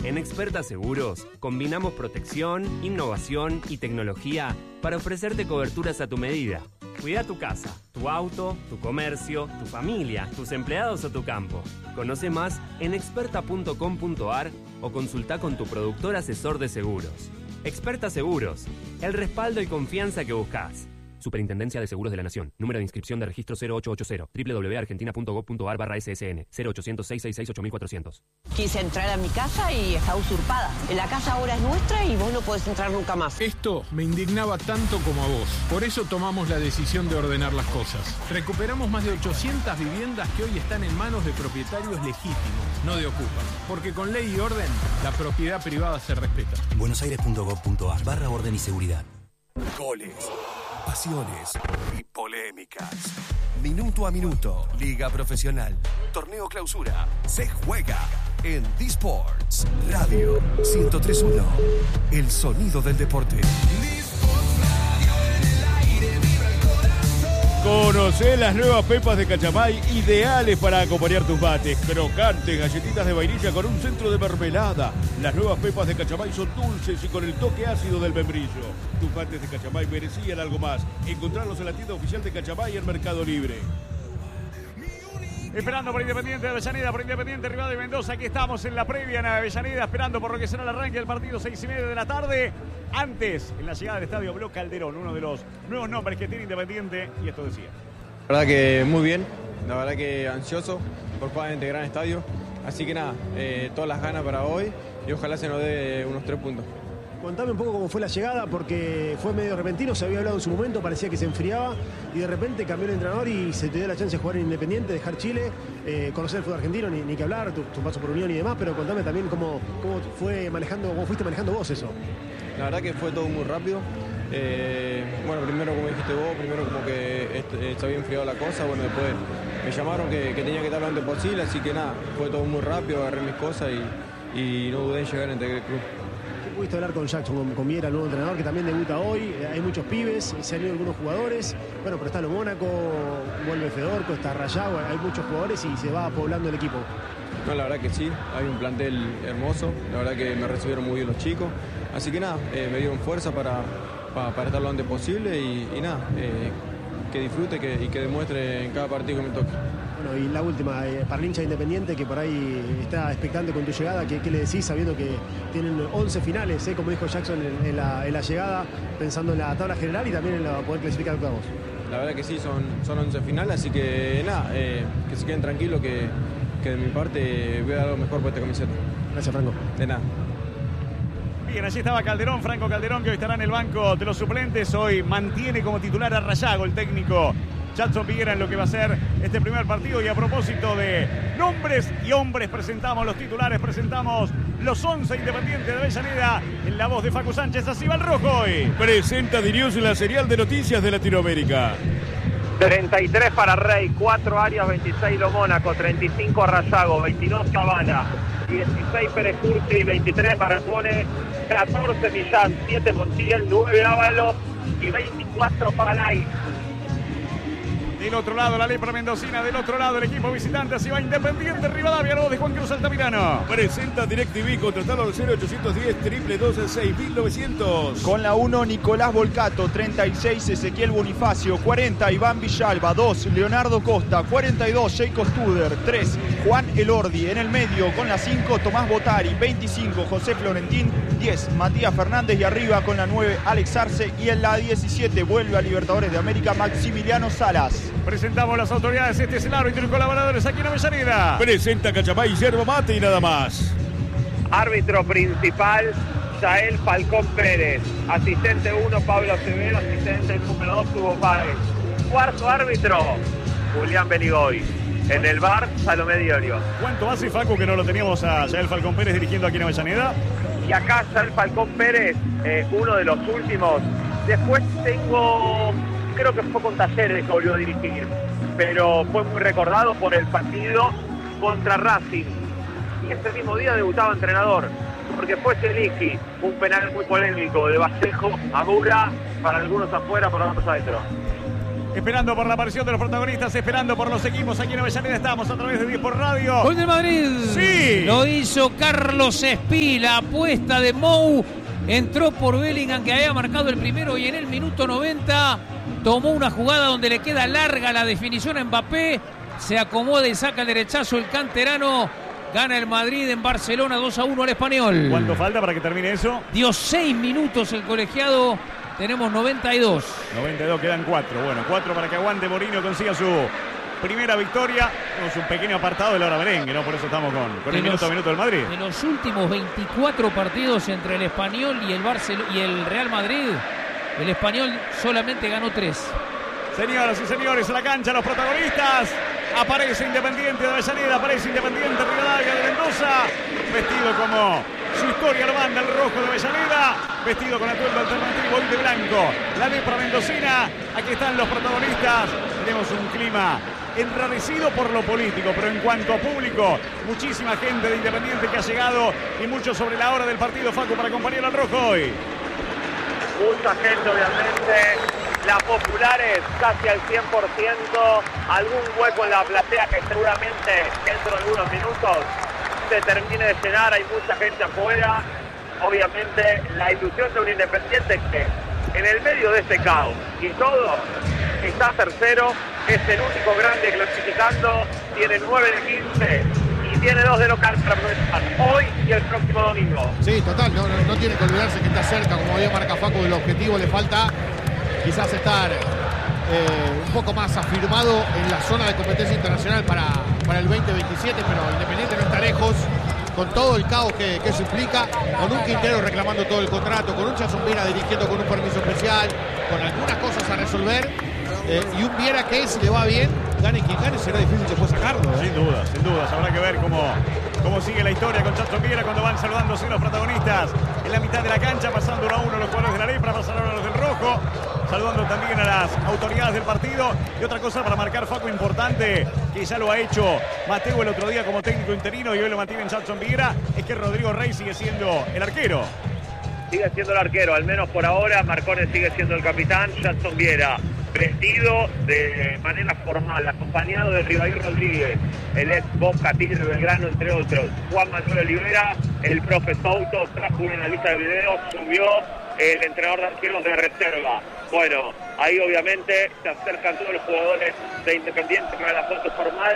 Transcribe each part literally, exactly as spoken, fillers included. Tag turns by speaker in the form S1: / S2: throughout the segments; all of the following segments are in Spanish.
S1: En Experta Seguros, combinamos protección, innovación y tecnología para ofrecerte coberturas a tu medida. Cuida tu casa, tu auto, tu comercio, tu familia, tus empleados o tu campo. Conoce más en experta punto com punto a r o consulta con tu productor asesor de seguros. Experta Seguros, el respaldo y confianza que buscas. Superintendencia de Seguros de la Nación. Número de inscripción de registro cero ocho ocho cero. doble u doble u doble u punto argentina punto gov punto a r barra S S N. cero ochocientos, seiscientos sesenta y seis, ocho mil cuatrocientos.
S2: Quise entrar a mi casa y está usurpada. La casa ahora es nuestra y vos no podés entrar nunca más.
S3: Esto me indignaba tanto como a vos. Por eso tomamos la decisión de ordenar las cosas. Recuperamos más de ochocientas viviendas que hoy están en manos de propietarios legítimos, no de ocupas. Porque con ley y orden, la propiedad privada se respeta.
S4: buenosaires punto gov punto a r barra orden y seguridad. Goles, pasiones y polémicas. Minuto a minuto, Liga Profesional, Torneo Clausura, se juega en D-Sports Radio ciento tres punto uno. El sonido del deporte.
S5: Conocé las nuevas pepas de Cachamay, ideales para acompañar tus mates. Crocantes, galletitas de vainilla con un centro de mermelada. Las nuevas pepas de Cachamay son dulces y con el toque ácido del membrillo. Tus mates de Cachamay merecían algo más. Encontrarlos en la tienda oficial de Cachamay en Mercado Libre.
S6: Esperando por Independiente de Avellaneda, por Independiente Rivadavia de Mendoza. Aquí estamos en la previa en Avellaneda, esperando por lo que será el arranque del partido, seis y media de la tarde. Antes, en la llegada del estadio Bloc Calderón, uno de los nuevos nombres que tiene Independiente, y esto decía.
S7: La verdad que muy bien, la verdad que ansioso por jugar en este gran estadio. Así que nada, eh, todas las ganas para hoy y ojalá se nos dé unos tres puntos.
S8: Contame un poco cómo fue la llegada, porque fue medio repentino, se había hablado en su momento, parecía que se enfriaba y de repente cambió el entrenador y se te dio la chance de jugar en Independiente, dejar Chile, eh, conocer el fútbol argentino, ni, ni que hablar, tu, tu paso por Unión y demás, pero contame también cómo, cómo, fue manejando, cómo fuiste manejando vos eso.
S7: La verdad que fue todo muy rápido. Eh, bueno, primero como dijiste vos, primero como que este, se había enfriado la cosa, bueno, después me llamaron que, que tenía que estar lo antes posible, así que nada, fue todo muy rápido, agarré mis cosas y, y no dudé en llegar a este club.
S8: Pudiste hablar con Jackson, con, con Viera, el nuevo entrenador, que también debuta hoy. Hay muchos pibes, se han ido algunos jugadores. Bueno, pero está lo Mónaco, vuelve Fedorco, está Rayado, hay muchos jugadores y se va poblando el equipo.
S7: No, la verdad que sí, hay un plantel hermoso. La verdad que me recibieron muy bien los chicos. Así que nada, eh, me dieron fuerza para, para, para estar lo antes posible y, y nada, eh, que disfrute que, y que demuestre en cada partido que me toque.
S8: Bueno, y la última, eh, para el hincha Independiente que por ahí está expectante con tu llegada, ¿qué, qué le decís sabiendo que tienen once finales, eh, como dijo Jackson en, en, la, en la llegada, pensando en la tabla general y también en la, poder clasificar octavos?
S7: La verdad que sí, son, son once finales, así que nada, eh, que se queden tranquilos que, que de mi parte voy a dar lo mejor por esta camiseta.
S8: Gracias, Franco.
S7: De nada.
S6: Bien, allí estaba Calderón, Franco Calderón, que hoy estará en el banco de los suplentes. Hoy mantiene como titular a Rayago, el técnico Jackson Piguera, en lo que va a ser este primer partido. Y a propósito de nombres y hombres, presentamos los titulares, presentamos los once Independientes de Avellaneda en la voz de Facu Sánchez. Así va el rojo hoy.
S5: Presenta Dirius la serial de noticias de Latinoamérica.
S9: treinta y tres para Rey, cuatro Arias, veintiséis Lo Mónaco, treinta y cinco Rayago, veintidós Cabana, dieciséis Pérez Curti, veintitrés Marcone, catorce Millán, siete Montiel, nueve Ábalos y veinticuatro Palay.
S6: Del otro lado la lepra mendocina, del otro lado el equipo visitante, así va Independiente Rivadavia, la voz de Juan Cruz Altamirano.
S5: Presenta DirecTV, contratalo al cero ochocientos diez, triple doce, seis mil novecientos.
S10: Con la uno, Nicolás Volcato, treinta y seis, Ezequiel Bonifacio, cuarenta, Iván Villalba, dos, Leonardo Costa, cuarenta y dos, Jacob Studer, tres, Juan Elordi, en el medio con la cinco, Tomás Botari, veinticinco, José Florentín, diez, Matías Fernández y arriba con la nueve, Alex Arce y en la diecisiete vuelve a Libertadores de América, Maximiliano Salas.
S6: Presentamos las autoridades, este es el árbitro y colaboradores aquí en Avellaneda.
S5: Presenta Cachamay, yerba mate y nada más.
S9: Árbitro principal, Yael Falcón Pérez. Asistente uno, Pablo Acevedo. Asistente número dos, Hugo Páez. Cuarto árbitro, Julián Beligoy. En el bar, Salomé Diorio.
S6: ¿Cuánto hace, Facu, que no lo teníamos a Yael Falcón Pérez dirigiendo aquí en Avellaneda?
S9: Y acá Yael Falcón Pérez, eh, uno de los últimos. Después tengo... Creo que fue con Talleres que volvió a dirigir, pero fue muy recordado por el partido contra Racing. Y ese mismo día debutaba entrenador, porque fue Zeliki, un penal muy polémico de Vallejo a Mura, para algunos afuera, para otros adentro.
S6: Esperando por la aparición de los protagonistas, esperando por los equipos. Aquí en Avellaneda estamos a través de diez por Radio.
S11: Gol del Madrid.
S6: Sí.
S11: Lo hizo Carlos Espila. Apuesta de Mou. Entró por Bellingham, que había marcado el primero, y en el minuto noventa tomó una jugada donde le queda larga la definición a Mbappé. Se acomoda y saca el derechazo el canterano. Gana el Madrid en Barcelona dos a uno al Español.
S6: ¿Cuánto falta para que termine eso?
S11: Dio seis minutos el colegiado. Tenemos noventa y dos.
S6: noventa y dos, quedan cuatro. Bueno, cuatro para que aguante Mourinho, consiga su primera victoria. Tenemos un pequeño apartado de la hora merengue, ¿no? Por eso estamos con, con el minuto a minuto del Madrid.
S11: De los últimos veinticuatro partidos entre el Español y el, Barcel- y el Real Madrid, el Español solamente ganó tres.
S6: Señoras y señores, a la cancha los protagonistas. Aparece Independiente de Avellaneda, aparece Independiente Rivadavia de Mendoza, vestido como su historia lo manda, el rojo de Avellaneda, vestido con atuendo alternativo y de blanco, la lepra mendocina. Aquí están los protagonistas. Tenemos un clima enrarecido por lo político, pero en cuanto a público, muchísima gente de Independiente que ha llegado y mucho sobre la hora del partido, Facu, para acompañar al rojo hoy.
S9: Mucha gente, obviamente. Las populares casi al cien por ciento, algún hueco en la platea que seguramente dentro de unos minutos se termine de llenar, hay mucha gente afuera. Obviamente la ilusión de un Independiente que en el medio de este caos y todo está tercero, es el único grande clasificando, tiene nueve de quince y tiene dos de local para aprovechar hoy y el próximo domingo.
S12: Sí, total, no, no, no tiene que olvidarse que está cerca, como había marcado Facu, del objetivo. Le falta quizás estar eh, un poco más afirmado en la zona de competencia internacional para, para el veinte veintisiete, pero Independiente no está lejos, con todo el caos que, que eso implica, con un Quintero reclamando todo el contrato, con un Jason Viera dirigiendo con un permiso especial, con algunas cosas a resolver, eh, y un Viera que, si le va bien, gane quien gane, será difícil después sacarlo, ¿eh?
S6: Sin duda, sin duda, habrá que ver cómo, cómo sigue la historia con Jason Viera cuando van saludándose los protagonistas en la mitad de la cancha, pasando uno a uno los jugadores de la lepra, pasaron a los del rojo, saludando también a las autoridades del partido. Y otra cosa para marcar, Facu, importante, que ya lo ha hecho Mateo el otro día como técnico interino y hoy lo mantiene en Jason Viera, es que Rodrigo Rey sigue siendo el arquero.
S9: Sigue siendo el arquero, al menos por ahora. Marcones sigue siendo el capitán. Jason Viera, vestido de manera formal, acompañado de Rivair Rodríguez, el ex Boca, Tigre, Belgrano, entre otros. Juan Manuel Olivera, el profe Souto, trajo una lista de videos, subió el entrenador de arqueros de reserva. Bueno, ahí obviamente se acercan todos los jugadores de Independiente para la foto formal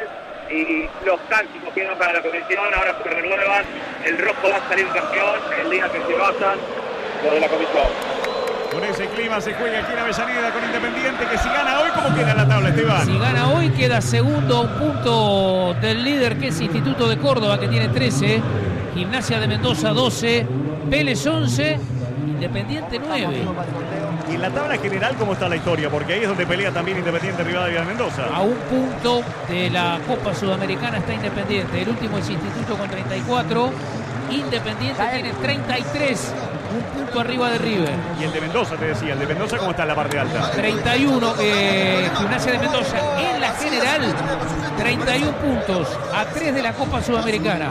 S9: y los cánticos quedan para la comisión. Ahora se renuevan, el rojo va a salir campeón el día que se vayan los de la comisión.
S6: Con ese clima se juega aquí en Avellaneda con Independiente, que si gana hoy, ¿cómo queda la tabla, Esteban?
S11: Si gana hoy, queda segundo, un punto del líder, que es Instituto de Córdoba, que tiene trece, Gimnasia de Mendoza doce, Vélez once, Independiente nueve.
S6: Y en la tabla general, ¿cómo está la historia? Porque ahí es donde pelea también Independiente Rivadavia de Mendoza.
S11: A un punto de la Copa Sudamericana está Independiente. El último es Instituto con treinta y cuatro. Independiente tiene treinta y tres, un punto arriba de River.
S6: Y el de Mendoza, te decía, el de Mendoza, ¿cómo está en la parte alta?
S11: treinta y uno, eh, Gimnasia de Mendoza en la general, treinta y uno puntos, a tres de la Copa Sudamericana.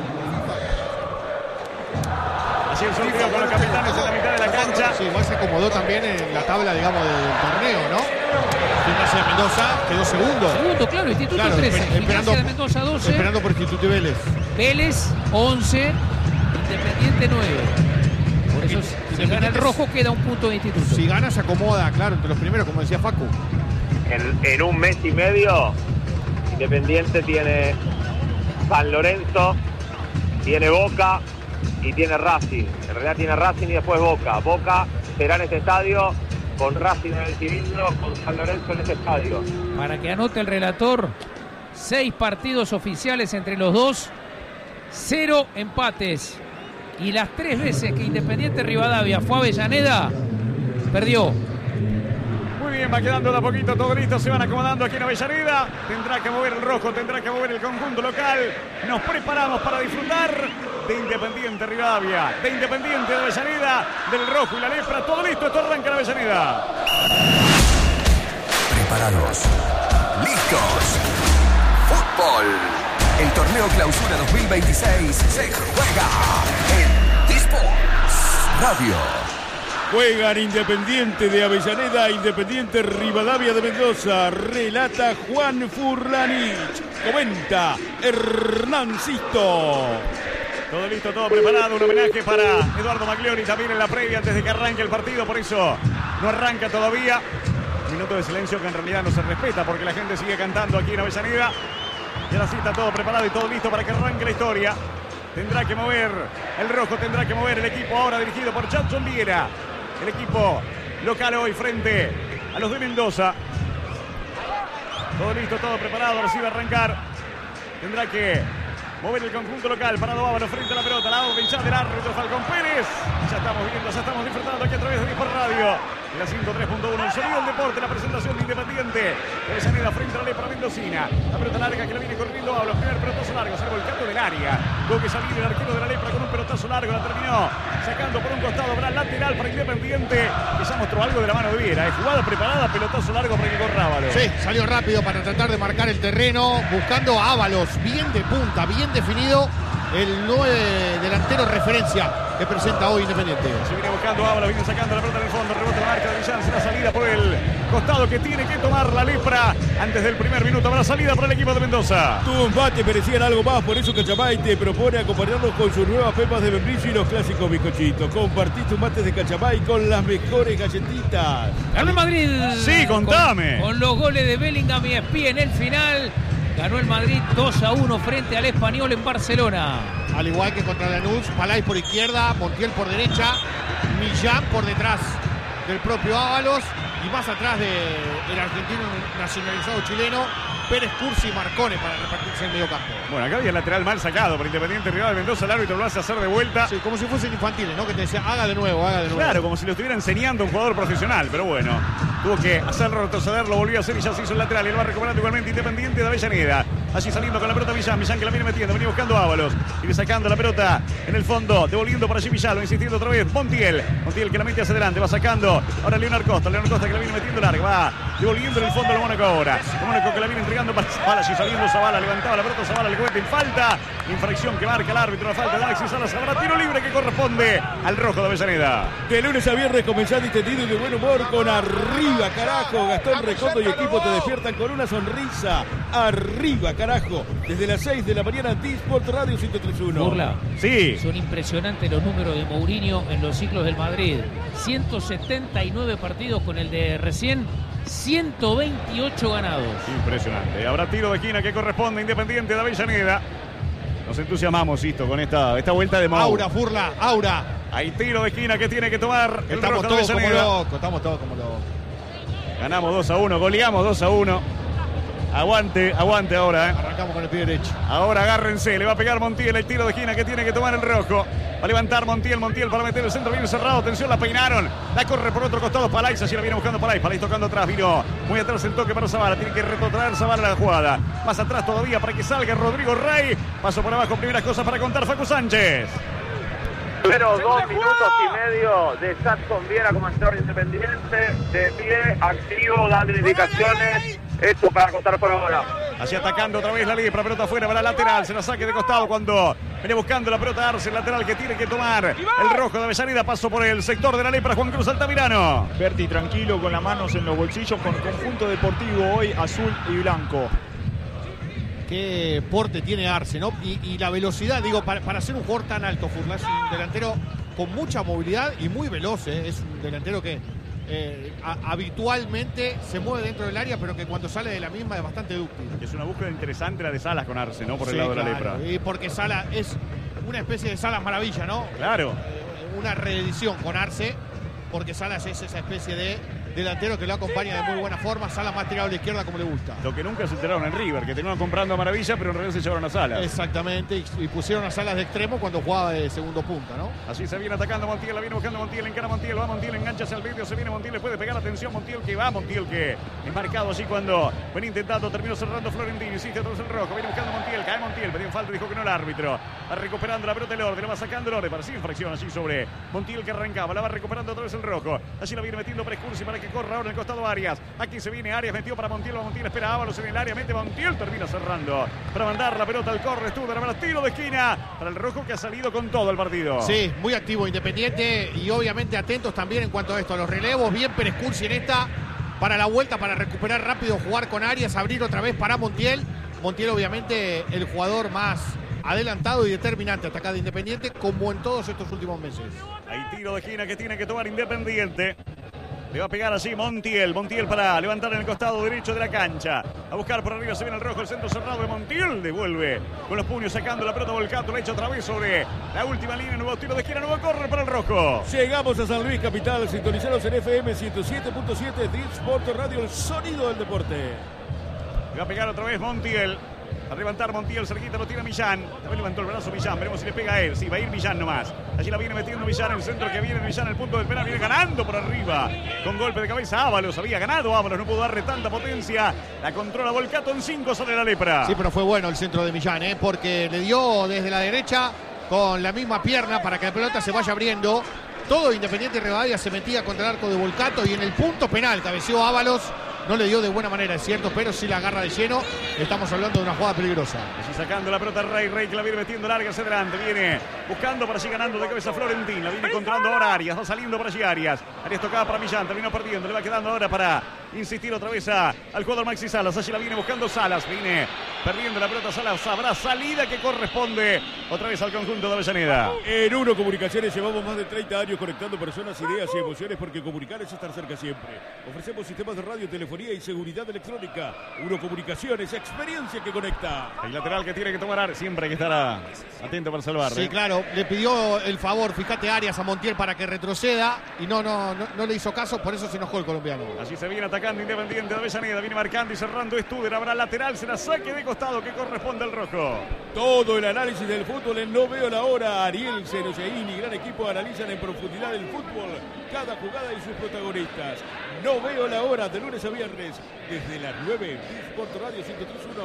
S6: Así el sorteo con los capitanes en la mitad de la cancha.
S12: Sí, igual se acomodó también en la tabla, digamos, del torneo, ¿no? Gimnasia de Mendoza quedó segundo.
S11: Segundo, claro, Instituto
S12: claro,
S11: trece,
S12: esper-
S11: Gimnasia de Mendoza doce.
S12: Esperando por Instituto y Vélez.
S11: Vélez once, Independiente nueve. Por eso, si gana el rojo, queda un punto de Instituto.
S12: Si gana, se acomoda, claro, entre los primeros, como decía Facu.
S9: En, en un mes y medio, Independiente tiene San Lorenzo, tiene Boca y tiene Racing. En realidad tiene Racing y después Boca. Boca será en este estadio, con Racing en el cilindro, con San Lorenzo en este estadio.
S11: Para que anote el relator, seis partidos oficiales entre los dos, cero empates. Y las tres veces que Independiente Rivadavia fue a Avellaneda, perdió.
S6: Muy bien, va quedando de a poquito todo listo, se van acomodando aquí en Avellaneda. Tendrá que mover el rojo, tendrá que mover el conjunto local. Nos preparamos para disfrutar de Independiente Rivadavia, de Independiente de Avellaneda, del rojo y la lepra. Todo listo, esto arranca en Avellaneda.
S4: Preparados. Listos. Fútbol. El torneo Clausura dos mil veintiséis se juega en Disports Radio.
S5: Juegan Independiente de Avellaneda, Independiente Rivadavia de Mendoza. Relata Juan Furlanich. Comenta Hernán Sisto.
S6: Todo listo, todo preparado. Un homenaje para Eduardo Maglioni también en la previa antes de que arranque el partido. Por eso no arranca todavía. Minuto de silencio que en realidad no se respeta porque la gente sigue cantando aquí en Avellaneda. Y ahora sí está todo preparado y todo listo para que arranque la historia. Tendrá que mover el rojo, tendrá que mover el equipo ahora dirigido por Jackson Viera. El equipo local hoy frente a los de Mendoza. Todo listo, todo preparado, ahora sí va a arrancar. Tendrá que mover el conjunto local. Parado Ábalos frente a la pelota. La orden ya del árbitro Falcón Pérez. Ya estamos viendo, ya estamos disfrutando aquí a través de Dispor Radio. En la ciento tres punto uno, el sonido del deporte, la presentación de Independiente. Avellaneda frente a la Lepra Mendocina. La pelota larga que la viene corriendo Ábalos. Primer pelotazo largo, salvo el canto del área. Tuvo que salir el arquero de la Lepra con un pelotazo largo. La terminó sacando por un costado. Habrá lateral para Independiente. Que ya mostró algo de la mano de Viera. Es jugada preparada, pelotazo largo para que corra Ábalos.
S12: Sí, salió rápido para tratar de marcar el terreno. Buscando a Ábalos. Bien de punta, bien definido. El nueve delantero referencia que presenta hoy Independiente.
S6: Se viene buscando Ábalos, viene sacando la pelota en el fondo, rebote la marca de Villán, será salida por el costado que tiene que tomar la Lepra. Antes del primer minuto habrá salida para el equipo de Mendoza.
S5: Tuvo empate, merecían algo más, por eso Cachamay te propone acompañarlos con sus nuevas pepas de membrillo y los clásicos bizcochitos. Compartí tus mates de Cachamay con las mejores galletitas.
S11: Ganó el Madrid.
S6: Sí, contame.
S11: Con, con los goles de Bellingham y Espía en el final. Ganó el Madrid dos a uno frente al Español en Barcelona.
S12: Al igual que contra Lanús, Palay por izquierda, Montiel por derecha, Millán por detrás del propio Ábalos y más atrás del argentino nacionalizado chileno, Pérez, Cursi y Marcone para repartirse el medio campo.
S6: Bueno, acá había el lateral mal sacado por Independiente Rival de Mendoza. El árbitro lo hace hacer de vuelta.
S12: Sí, como si fuesen infantiles, ¿no? Que te decía, haga de nuevo, haga de nuevo.
S6: Claro, como si lo estuviera enseñando a un jugador profesional. Pero bueno, tuvo que hacerlo retroceder, lo volvió a hacer y ya se hizo el lateral. Y él va recuperando igualmente Independiente de Avellaneda. Allí saliendo con la pelota Millán. Millán que la viene metiendo, venía buscando a Ábalos. Viene sacando la pelota en el fondo, devolviendo para allí Villalba, insistiendo otra vez. Montiel. Montiel que la mete hacia adelante, va sacando. Ahora Leonardo Costa. Leonardo Costa que la viene metiendo larga. Va devolviendo en el fondo el Mónaco ahora. El Mónaco que la viene entregando para Zavala. Allí saliendo Zavala, levantaba la pelota Zavala, le comete en falta. Infracción que marca el árbitro, la falta de Alexis Salas. Habrá tiro libre que corresponde al rojo de Avellaneda.
S5: De lunes a viernes comenzá distendido y de buen humor con Arriba, carajo. Gastón Recondo y equipo te despiertan con una sonrisa. Arriba, carajo. Desde las seis de la mañana, Disport Radio ciento tres punto uno.
S11: Burla.
S6: Sí.
S11: Son impresionantes los números de Mourinho en los ciclos del Madrid. ciento setenta y nueve partidos con el de recién. ciento veintiocho ganados.
S6: Impresionante. Habrá tiro de esquina que corresponde a Independiente de Avellaneda. Nos entusiasmamos, Sisto, con esta, esta vuelta de Mau.
S12: Aura, Furla, Aura.
S6: Hay tiro de esquina que tiene que tomar el
S12: Estamos
S6: rojo de
S12: todos como
S6: Avellaneda.
S12: locos, estamos todos como locos.
S6: Ganamos dos a uno, goleamos dos a uno. Aguante, aguante ahora, ¿eh?
S12: Arrancamos con el pie derecho.
S6: Ahora agárrense, le va a pegar Montiel, el tiro de esquina que tiene que tomar el rojo. Va a levantar Montiel, Montiel para meter el centro bien cerrado. Atención, la peinaron. La corre por otro costado Palay, así la viene buscando Palay. Palay tocando atrás, vino muy atrás el toque para Zavala. Tiene que retrotraer Zavala la jugada. Más atrás todavía para que salga Rodrigo Rey. Paso por abajo, primeras cosas para contar Facu Sánchez.
S9: Pero dos minutos y medio de Jackson Viera como entrenador independiente, de pie, activo, dando indicaciones. Esto para contar por ahora.
S6: Así atacando otra vez la Lepra, pelota afuera para la lateral, se la saque de costado cuando viene buscando la pelota Arce, el lateral que tiene que tomar el rojo de Avellaneda. Paso por el sector de la Lepra, Juan Cruz Altamirano.
S10: Berti tranquilo con las manos en los bolsillos, con conjunto deportivo hoy azul y blanco.
S12: Qué porte tiene Arce, ¿no? Y, y la velocidad, digo, para, para ser un jugador tan alto, Furla, es un delantero con mucha movilidad y muy veloz, ¿eh? Es un delantero que eh, a, habitualmente se mueve dentro del área, pero que cuando sale de la misma es bastante dúctil.
S6: Es una búsqueda interesante la de Salas con Arce, ¿no? Por el
S12: Sí,
S6: lado de la
S12: claro.
S6: Lepra.
S12: Y porque Salas es una especie de Salas maravilla, ¿no?
S6: Claro.
S12: Eh, una reedición con Arce, porque Salas es esa especie de delantero que lo acompaña de muy buena forma. Salas más tirado a la izquierda como le gusta.
S6: Lo que nunca se enteraron en River, que tenían comprando a Maravilla, pero en realidad se llevaron a Salas.
S12: Exactamente, y, y pusieron a Salas de extremo cuando jugaba de segundo punta, ¿no?
S6: Así se viene atacando Montiel, la viene buscando Montiel, encara Montiel, va Montiel, engancha hacia el medio, se viene Montiel, le puede pegar, atención Montiel que va, Montiel que es marcado así cuando ven intentando, terminó cerrando Florentino, insiste otra vez el rojo, viene buscando Montiel, cae Montiel, pedía un falta, dijo que no el árbitro, va recuperando la pelota el orden, la va sacando el orden, parecía infracción así sobre Montiel que arrancaba, la va recuperando otra vez el rojo, así la viene metiendo para Cursi para que que corre ahora en el costado Arias. Aquí se viene Arias, metió para Montiel. Montiel espera a Ábalos en el área. Mete Montiel, termina cerrando. Para mandar la pelota al corre. Studer para tiro de esquina. Para el rojo que ha salido con todo el partido.
S12: Sí, muy activo Independiente y obviamente atentos también en cuanto a esto. A los relevos, bien Pérez Cursi en esta. Para la vuelta, para recuperar rápido, jugar con Arias, abrir otra vez para Montiel. Montiel obviamente el jugador más adelantado y determinante hasta acá de Independiente, como en todos estos últimos meses.
S6: Hay tiro de esquina que tiene que tomar Independiente. Le va a pegar así Montiel. Montiel para levantar en el costado derecho de la cancha. A buscar por arriba, se viene el rojo, el centro cerrado de Montiel. Devuelve con los puños sacando la pelota Volcato. La echa otra vez sobre la última línea. Nuevo tiro de esquina, nuevo corre para el rojo.
S5: Llegamos a San Luis Capital. Sintonizados en F M ciento siete punto siete. Sport Radio, el sonido del deporte.
S6: Le va a pegar otra vez Montiel. A levantar Montiel, cerquita lo tira Millán. También levantó el brazo Millán. Veremos si le pega a él. Sí, va a ir Millán nomás. Allí la viene metiendo Millán. El centro que viene Millán. El punto del penal viene ganando por arriba. Con golpe de cabeza Ábalos. Había ganado Ábalos. No pudo darle tanta potencia. La controla Volcato en cinco. Sale la lepra.
S12: Sí, pero fue bueno el centro de Millán, ¿eh? Porque le dio desde la derecha con la misma pierna para que la pelota se vaya abriendo. Todo Independiente Rivadavia se metía contra el arco de Volcato y en el punto penal cabeceó Ábalos. No le dio de buena manera, es cierto, pero sí la agarra de lleno. Estamos hablando de una jugada peligrosa.
S6: Así sacando la pelota Rey, Rey que la viene metiendo larga hacia adelante. Viene buscando para allí ganando de cabeza Florentín. La viene encontrando ahora Arias. Va saliendo para allí Arias. Arias tocaba para Millán, terminó perdiendo. Le va quedando ahora para insistir otra vez a, al jugador Maxi Salas. Allí la viene buscando Salas. Viene perdiendo la pelota Salas. Habrá salida que corresponde otra vez al conjunto de Avellaneda.
S5: En Uno Comunicaciones llevamos más de treinta años conectando personas, ideas y emociones, porque comunicar es estar cerca siempre. Ofrecemos sistemas de radio, telefonía y seguridad electrónica. Uno Comunicaciones, experiencia que conecta.
S6: El lateral que tiene que tomar, siempre hay que estar a, atento para salvar.
S12: Sí,
S6: ¿eh?
S12: claro, le pidió el favor, fíjate Arias a Montiel para que retroceda y no, no, no, no le hizo caso, por eso se enojó el colombiano.
S6: Así se viene atacando Independiente de Avellaneda, viene marcando y cerrando Studer. Habrá lateral, será saque de costado que corresponde al rojo.
S5: Todo el análisis del fútbol en No Veo la Hora. Ariel Seroyaini y gran equipo analizan en profundidad el fútbol, cada jugada y sus protagonistas. No Veo la Hora, de lunes a viernes, desde las nueve, Sport Radio ciento tres punto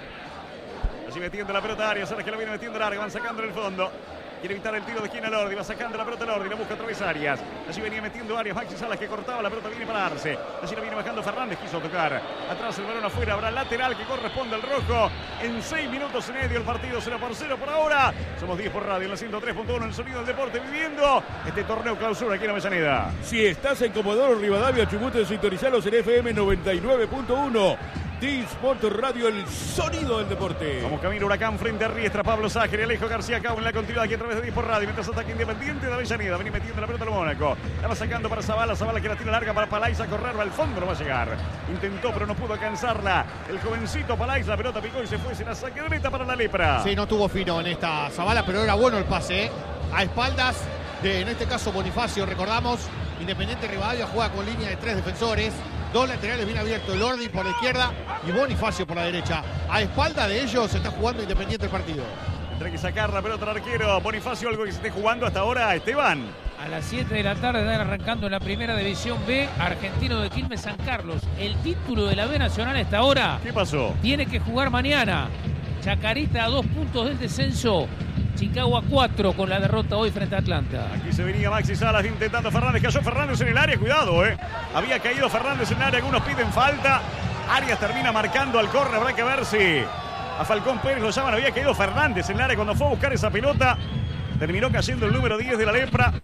S5: uno.
S6: Allí metiendo la pelota a Arias, ahora que la viene metiendo larga, van sacando en el fondo. Quiere evitar el tiro de esquina Lordi, va sacando la pelota Lordi, la busca otra vez Arias. Allí venía metiendo Arias, Maxi Salas que cortaba, la pelota viene para Arce. Allí la viene bajando Fernández, quiso tocar. Atrás el balón afuera, habrá lateral que corresponde al rojo. En seis minutos y medio el partido cero por cero por ahora. Somos diez por radio, en la ciento tres punto uno, el sonido del deporte viviendo este torneo clausura aquí en Avellaneda.
S5: Si estás en Comodoro Rivadavia, Chubut, sintonizalos en F M noventa y nueve punto uno. Sport Radio, el sonido del deporte.
S6: Como camino Huracán frente a Riestra, Pablo Sájer, Alejo García Cabo en la continuidad aquí a través de Sport Radio. Mientras ataque Independiente de Avellaneda, venía metiendo la pelota al Mónaco. La va sacando para Zavala, Zavala que la tira larga para Palais a correr, va al fondo, no va a llegar. Intentó pero no pudo alcanzarla. El jovencito Palais, la pelota picó y se fue, será saque de meta para la lepra.
S12: Sí, no tuvo fino en esta Zavala, pero era bueno el pase, ¿eh? A espaldas de, en este caso, Bonifacio, recordamos, Independiente Rivadavia juega con línea de tres defensores. Dos laterales bien abiertos, Lordi por la izquierda y Bonifacio por la derecha. A espalda de ellos se está jugando Independiente el partido.
S6: Tendrá que sacar la pelota al arquero Bonifacio, algo que se esté jugando hasta ahora Esteban.
S11: A las siete de la tarde están arrancando en la primera división B, Argentino de Quilmes San Carlos. El título de la B Nacional hasta ahora.
S6: ¿Qué pasó?
S11: Tiene que jugar mañana. Chacarita a dos puntos del descenso. Chicago a cuatro con la derrota hoy frente a Atlanta.
S6: Aquí se venía Maxi Salas intentando Fernández. Cayó Fernández en el área, cuidado, eh. Había caído Fernández en el área, algunos piden falta. Arias termina marcando al córner, habrá que ver si a Falcón Pérez lo llaman. Había caído Fernández en el área cuando fue a buscar esa pelota. Terminó cayendo el número diez de la lepra.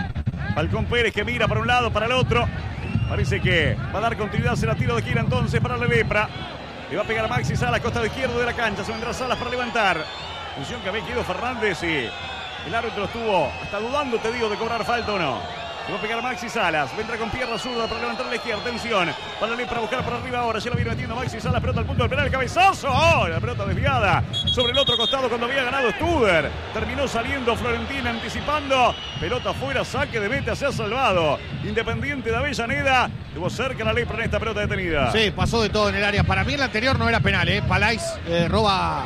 S6: Falcón Pérez que mira para un lado, para el otro. Parece que va a dar continuidad, será tiro de gira entonces para la lepra. Le va a pegar a Maxi Salas, costado izquierdo de la cancha. Se vendrá Salas para levantar. Función que había quedado Fernández y el árbitro estuvo hasta dudando, te digo, de cobrar falta o no. Le va a pegar Maxi Salas, vendrá con pierna zurda para levantar a la izquierda, atención, para la para buscar por arriba ahora, ya la viene metiendo Maxi Salas, pelota al punto del penal, el cabezazo, ¡oh! La pelota desviada sobre el otro costado cuando había ganado Studer, terminó saliendo Florentín anticipando, pelota afuera, saque de meta, se ha salvado, Independiente de Avellaneda, tuvo cerca la lepra en esta pelota detenida.
S12: Sí, pasó de todo en el área, para mí el anterior no era penal, ¿eh? Palais eh, roba...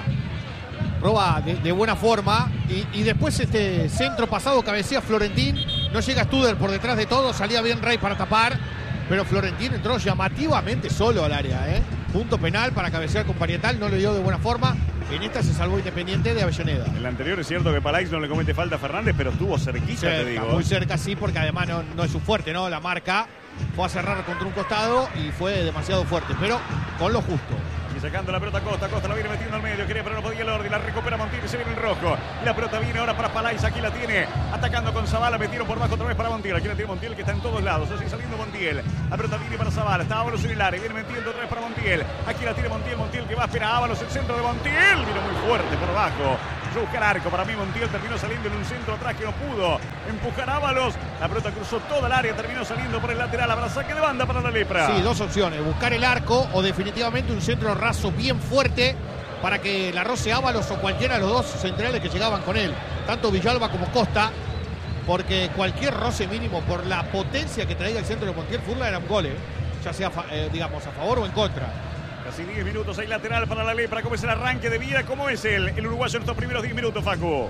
S12: roba de, de buena forma y, y después este centro pasado cabecea Florentín, no llega Studer por detrás de todo, salía bien Rey para tapar, pero Florentín entró llamativamente solo al área, ¿eh? Punto penal para cabecear con Parietal, no le dio de buena forma, en esta se salvó Independiente de Avellaneda.
S6: En el anterior es cierto que Palais no le comete falta a Fernández, pero estuvo cerquita,
S12: cerca,
S6: te digo.
S12: Muy cerca, sí, porque además no, no es su fuerte, ¿no? La marca, fue a cerrar contra un costado y fue demasiado fuerte, pero con lo justo.
S6: Y sacando la pelota Costa, Costa la viene metiendo al medio, quería pero no podía Lordi, la recupera Montiel y se viene el rojo. Y la pelota viene ahora para Palais, aquí la tiene, atacando con Zavala, metieron por bajo otra vez para Montiel, aquí la tiene Montiel que está en todos lados, así saliendo Montiel. La pelota viene para Zavala, está Ábalos en el área, viene metiendo otra vez para Montiel. Aquí la tiene Montiel, Montiel que va a esperar a Ábalos, el centro de Montiel, vino muy fuerte por abajo. Fue a buscar arco, para mí Montiel terminó saliendo en un centro atrás que no pudo empujar a Ábalos. La pelota cruzó toda el área, terminó saliendo por el lateral, habrá saque de banda para la Lepra.
S12: Sí, dos opciones, buscar el arco o definitivamente un centro raso bien fuerte para que la roce Ábalos o cualquiera de los dos centrales que llegaban con él, tanto Villalba como Costa, porque cualquier roce mínimo por la potencia que traía el centro de Montiel Furla era un gol, ¿eh? Ya sea eh, digamos a favor o en contra.
S6: Casi diez minutos, hay lateral para la Lepra. ¿Cómo es el arranque de Viera? ¿Cómo es el, el uruguayo en estos primeros diez minutos, Facu?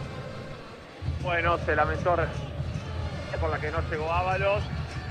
S9: Bueno, se lamentó por la que no llegó Ábalos.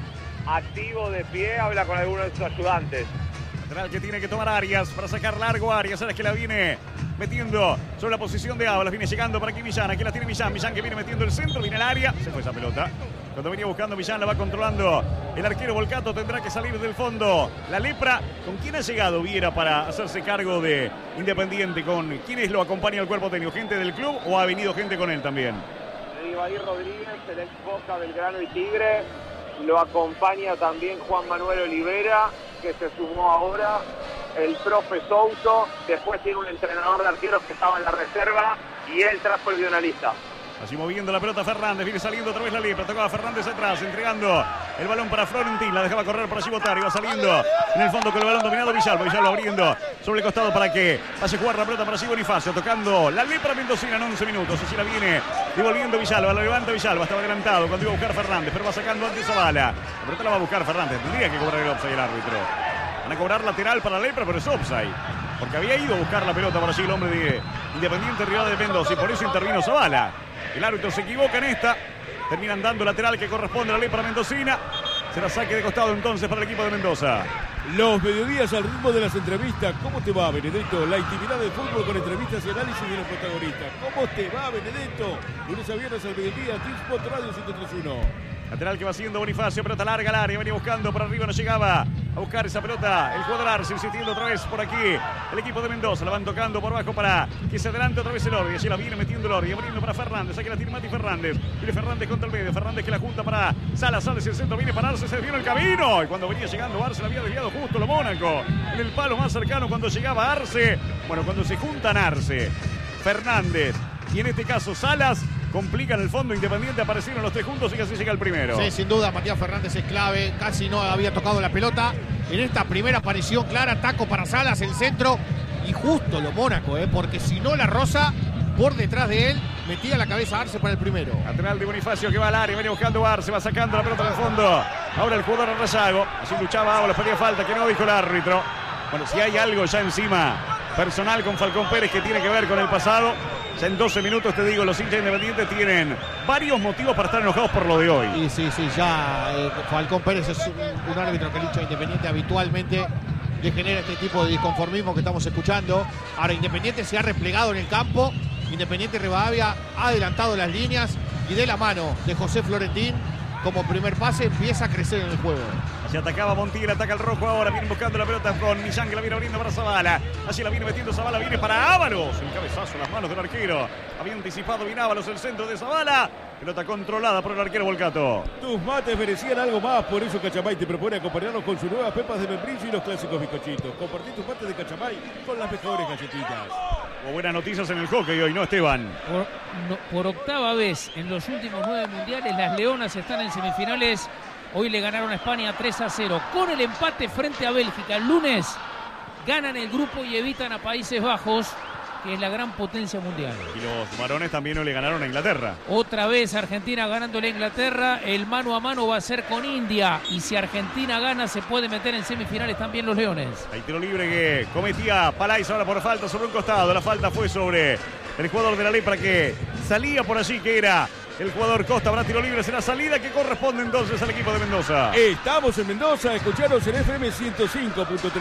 S9: Activo de pie, habla con alguno de sus ayudantes.
S6: Lateral que tiene que tomar Arias para sacar largo Arias. Sabes que la viene metiendo sobre la posición de Ábalos. Viene llegando para aquí Millán. Aquí la tiene Millán. Millán que viene metiendo el centro. Viene al área. Se fue esa pelota. Cuando venía buscando Millán la va controlando el arquero Volcato. Tendrá que salir del fondo la Lepra. ¿Con quién ha llegado Viera para hacerse cargo de Independiente? ¿Con quiénes lo acompaña el cuerpo técnico? ¿Gente del club o ha venido gente con él también?
S9: Ibair Rodríguez, el ex Boca, Belgrano y Tigre. Lo acompaña también Juan Manuel Olivera, que se sumó ahora. El profe Souto. Después tiene un entrenador de arqueros que estaba en la reserva. Y él trajo el guionalista.
S6: Así moviendo la pelota Fernández, viene saliendo otra vez la Lepra, tocaba Fernández atrás, entregando el balón para Florentín, la dejaba correr por allí Botar, iba saliendo en el fondo con el balón dominado Villalba, Villalba abriendo sobre el costado para que pase a jugar la pelota para allí Bonifacio, tocando la Lepra Mendocina en once minutos, así la viene devolviendo Villalba, la levanta Villalba, estaba adelantado cuando iba a buscar Fernández, pero va sacando antes Zavala, la pelota la va a buscar Fernández, tendría que cobrar el offside el árbitro, van a cobrar lateral para la Lepra, pero es offside, porque había ido a buscar la pelota para allí el hombre de Independiente Rivadavia de Mendoza y por eso intervino Zavala. El árbitro se equivoca en esta. Terminan dando lateral que corresponde a la Lepra Mendocina. Será saque de costado entonces para el equipo de Mendoza.
S5: Los mediodías al ritmo de las entrevistas. ¿Cómo te va, Benedetto? La intimidad del fútbol con entrevistas y análisis de los protagonistas. ¿Cómo te va, Benedetto? Lunes a viernes al mediodía, T-Sport Radio ciento tres punto uno.
S6: Lateral que va haciendo Bonifacio, pelota larga al área, venía buscando por arriba, no llegaba a buscar esa pelota. El jugador Arce insistiendo otra vez por aquí. El equipo de Mendoza la van tocando por abajo para que se adelante otra vez el Ordi. Allí la viene metiendo el Ordi, abriendo para Fernández. Aquí la tiene Mati Fernández. Viene Fernández contra el medio. Fernández que la junta para Salas. Sales el centro, viene para Arce, se desvió el camino. Y cuando venía llegando Arce, la había desviado justo lo Mónaco. En el palo más cercano cuando llegaba Arce. Bueno, cuando se juntan Arce, Fernández y en este caso Salas, complican el fondo. Independiente, aparecieron los tres juntos y casi llega el primero.
S12: Sí, sin duda, Matías Fernández es clave. Casi no había tocado la pelota. En esta primera aparición clara, taco para Salas, el centro. Y justo lo Mónaco, ¿eh? Porque si no la rosa, por detrás de él, metía la cabeza a Arce para el primero.
S6: Lateral de Bonifacio que va al área, viene buscando a Arce, va sacando la pelota del fondo. Ahora el jugador Rayago. Así luchaba ahora, pedía falta, que no dijo el árbitro. Bueno, si hay algo ya encima personal con Falcón Pérez que tiene que ver con el pasado, ya en doce minutos te digo, los hinchas independientes tienen varios motivos para estar enojados por lo de hoy.
S12: Y sí, sí, ya eh, Falcón Pérez es un, un árbitro que el hincha Independiente habitualmente le genera este tipo de disconformismo que estamos escuchando. Ahora Independiente se ha replegado en el campo, Independiente Rivadavia ha adelantado las líneas y de la mano de José Florentín como primer pase empieza a crecer en el juego.
S6: Se atacaba Montiel, ataca el rojo ahora, viene buscando la pelota con Millán que la viene abriendo para Zavala. Así la viene metiendo Zavala, viene para Ábalos. El cabezazo en las manos del arquero. Había anticipado bien Ábalos el centro de Zavala. Pelota controlada por el arquero Volcato.
S5: Tus mates merecían algo más, por eso Cachamay te propone acompañarnos con sus nuevas pepas de membrillo y los clásicos bizcochitos. Compartí tus mates de Cachamay con las mejores galletitas.
S6: Hubo buenas noticias en el hockey hoy, ¿no, Esteban?
S11: Por, no, por octava vez en los últimos nueve mundiales, las Leonas están en semifinales. Hoy le ganaron a España tres a cero. Con el empate frente a Bélgica el lunes, ganan el grupo y evitan a Países Bajos, que es la gran potencia mundial.
S6: Y los varones también no le ganaron a Inglaterra.
S11: Otra vez Argentina ganándole a Inglaterra. El mano a mano va a ser con India. Y si Argentina gana, se puede meter en semifinales también los Leones.
S6: Hay tiro libre que cometía Palais ahora por falta sobre un costado. La falta fue sobre el jugador de la Lepra que salía por allí, que era el jugador Costa. Habrá tiro libre, será salida que corresponde entonces al equipo de Mendoza.
S5: Estamos en Mendoza, escucharos en F M ciento cinco punto tres.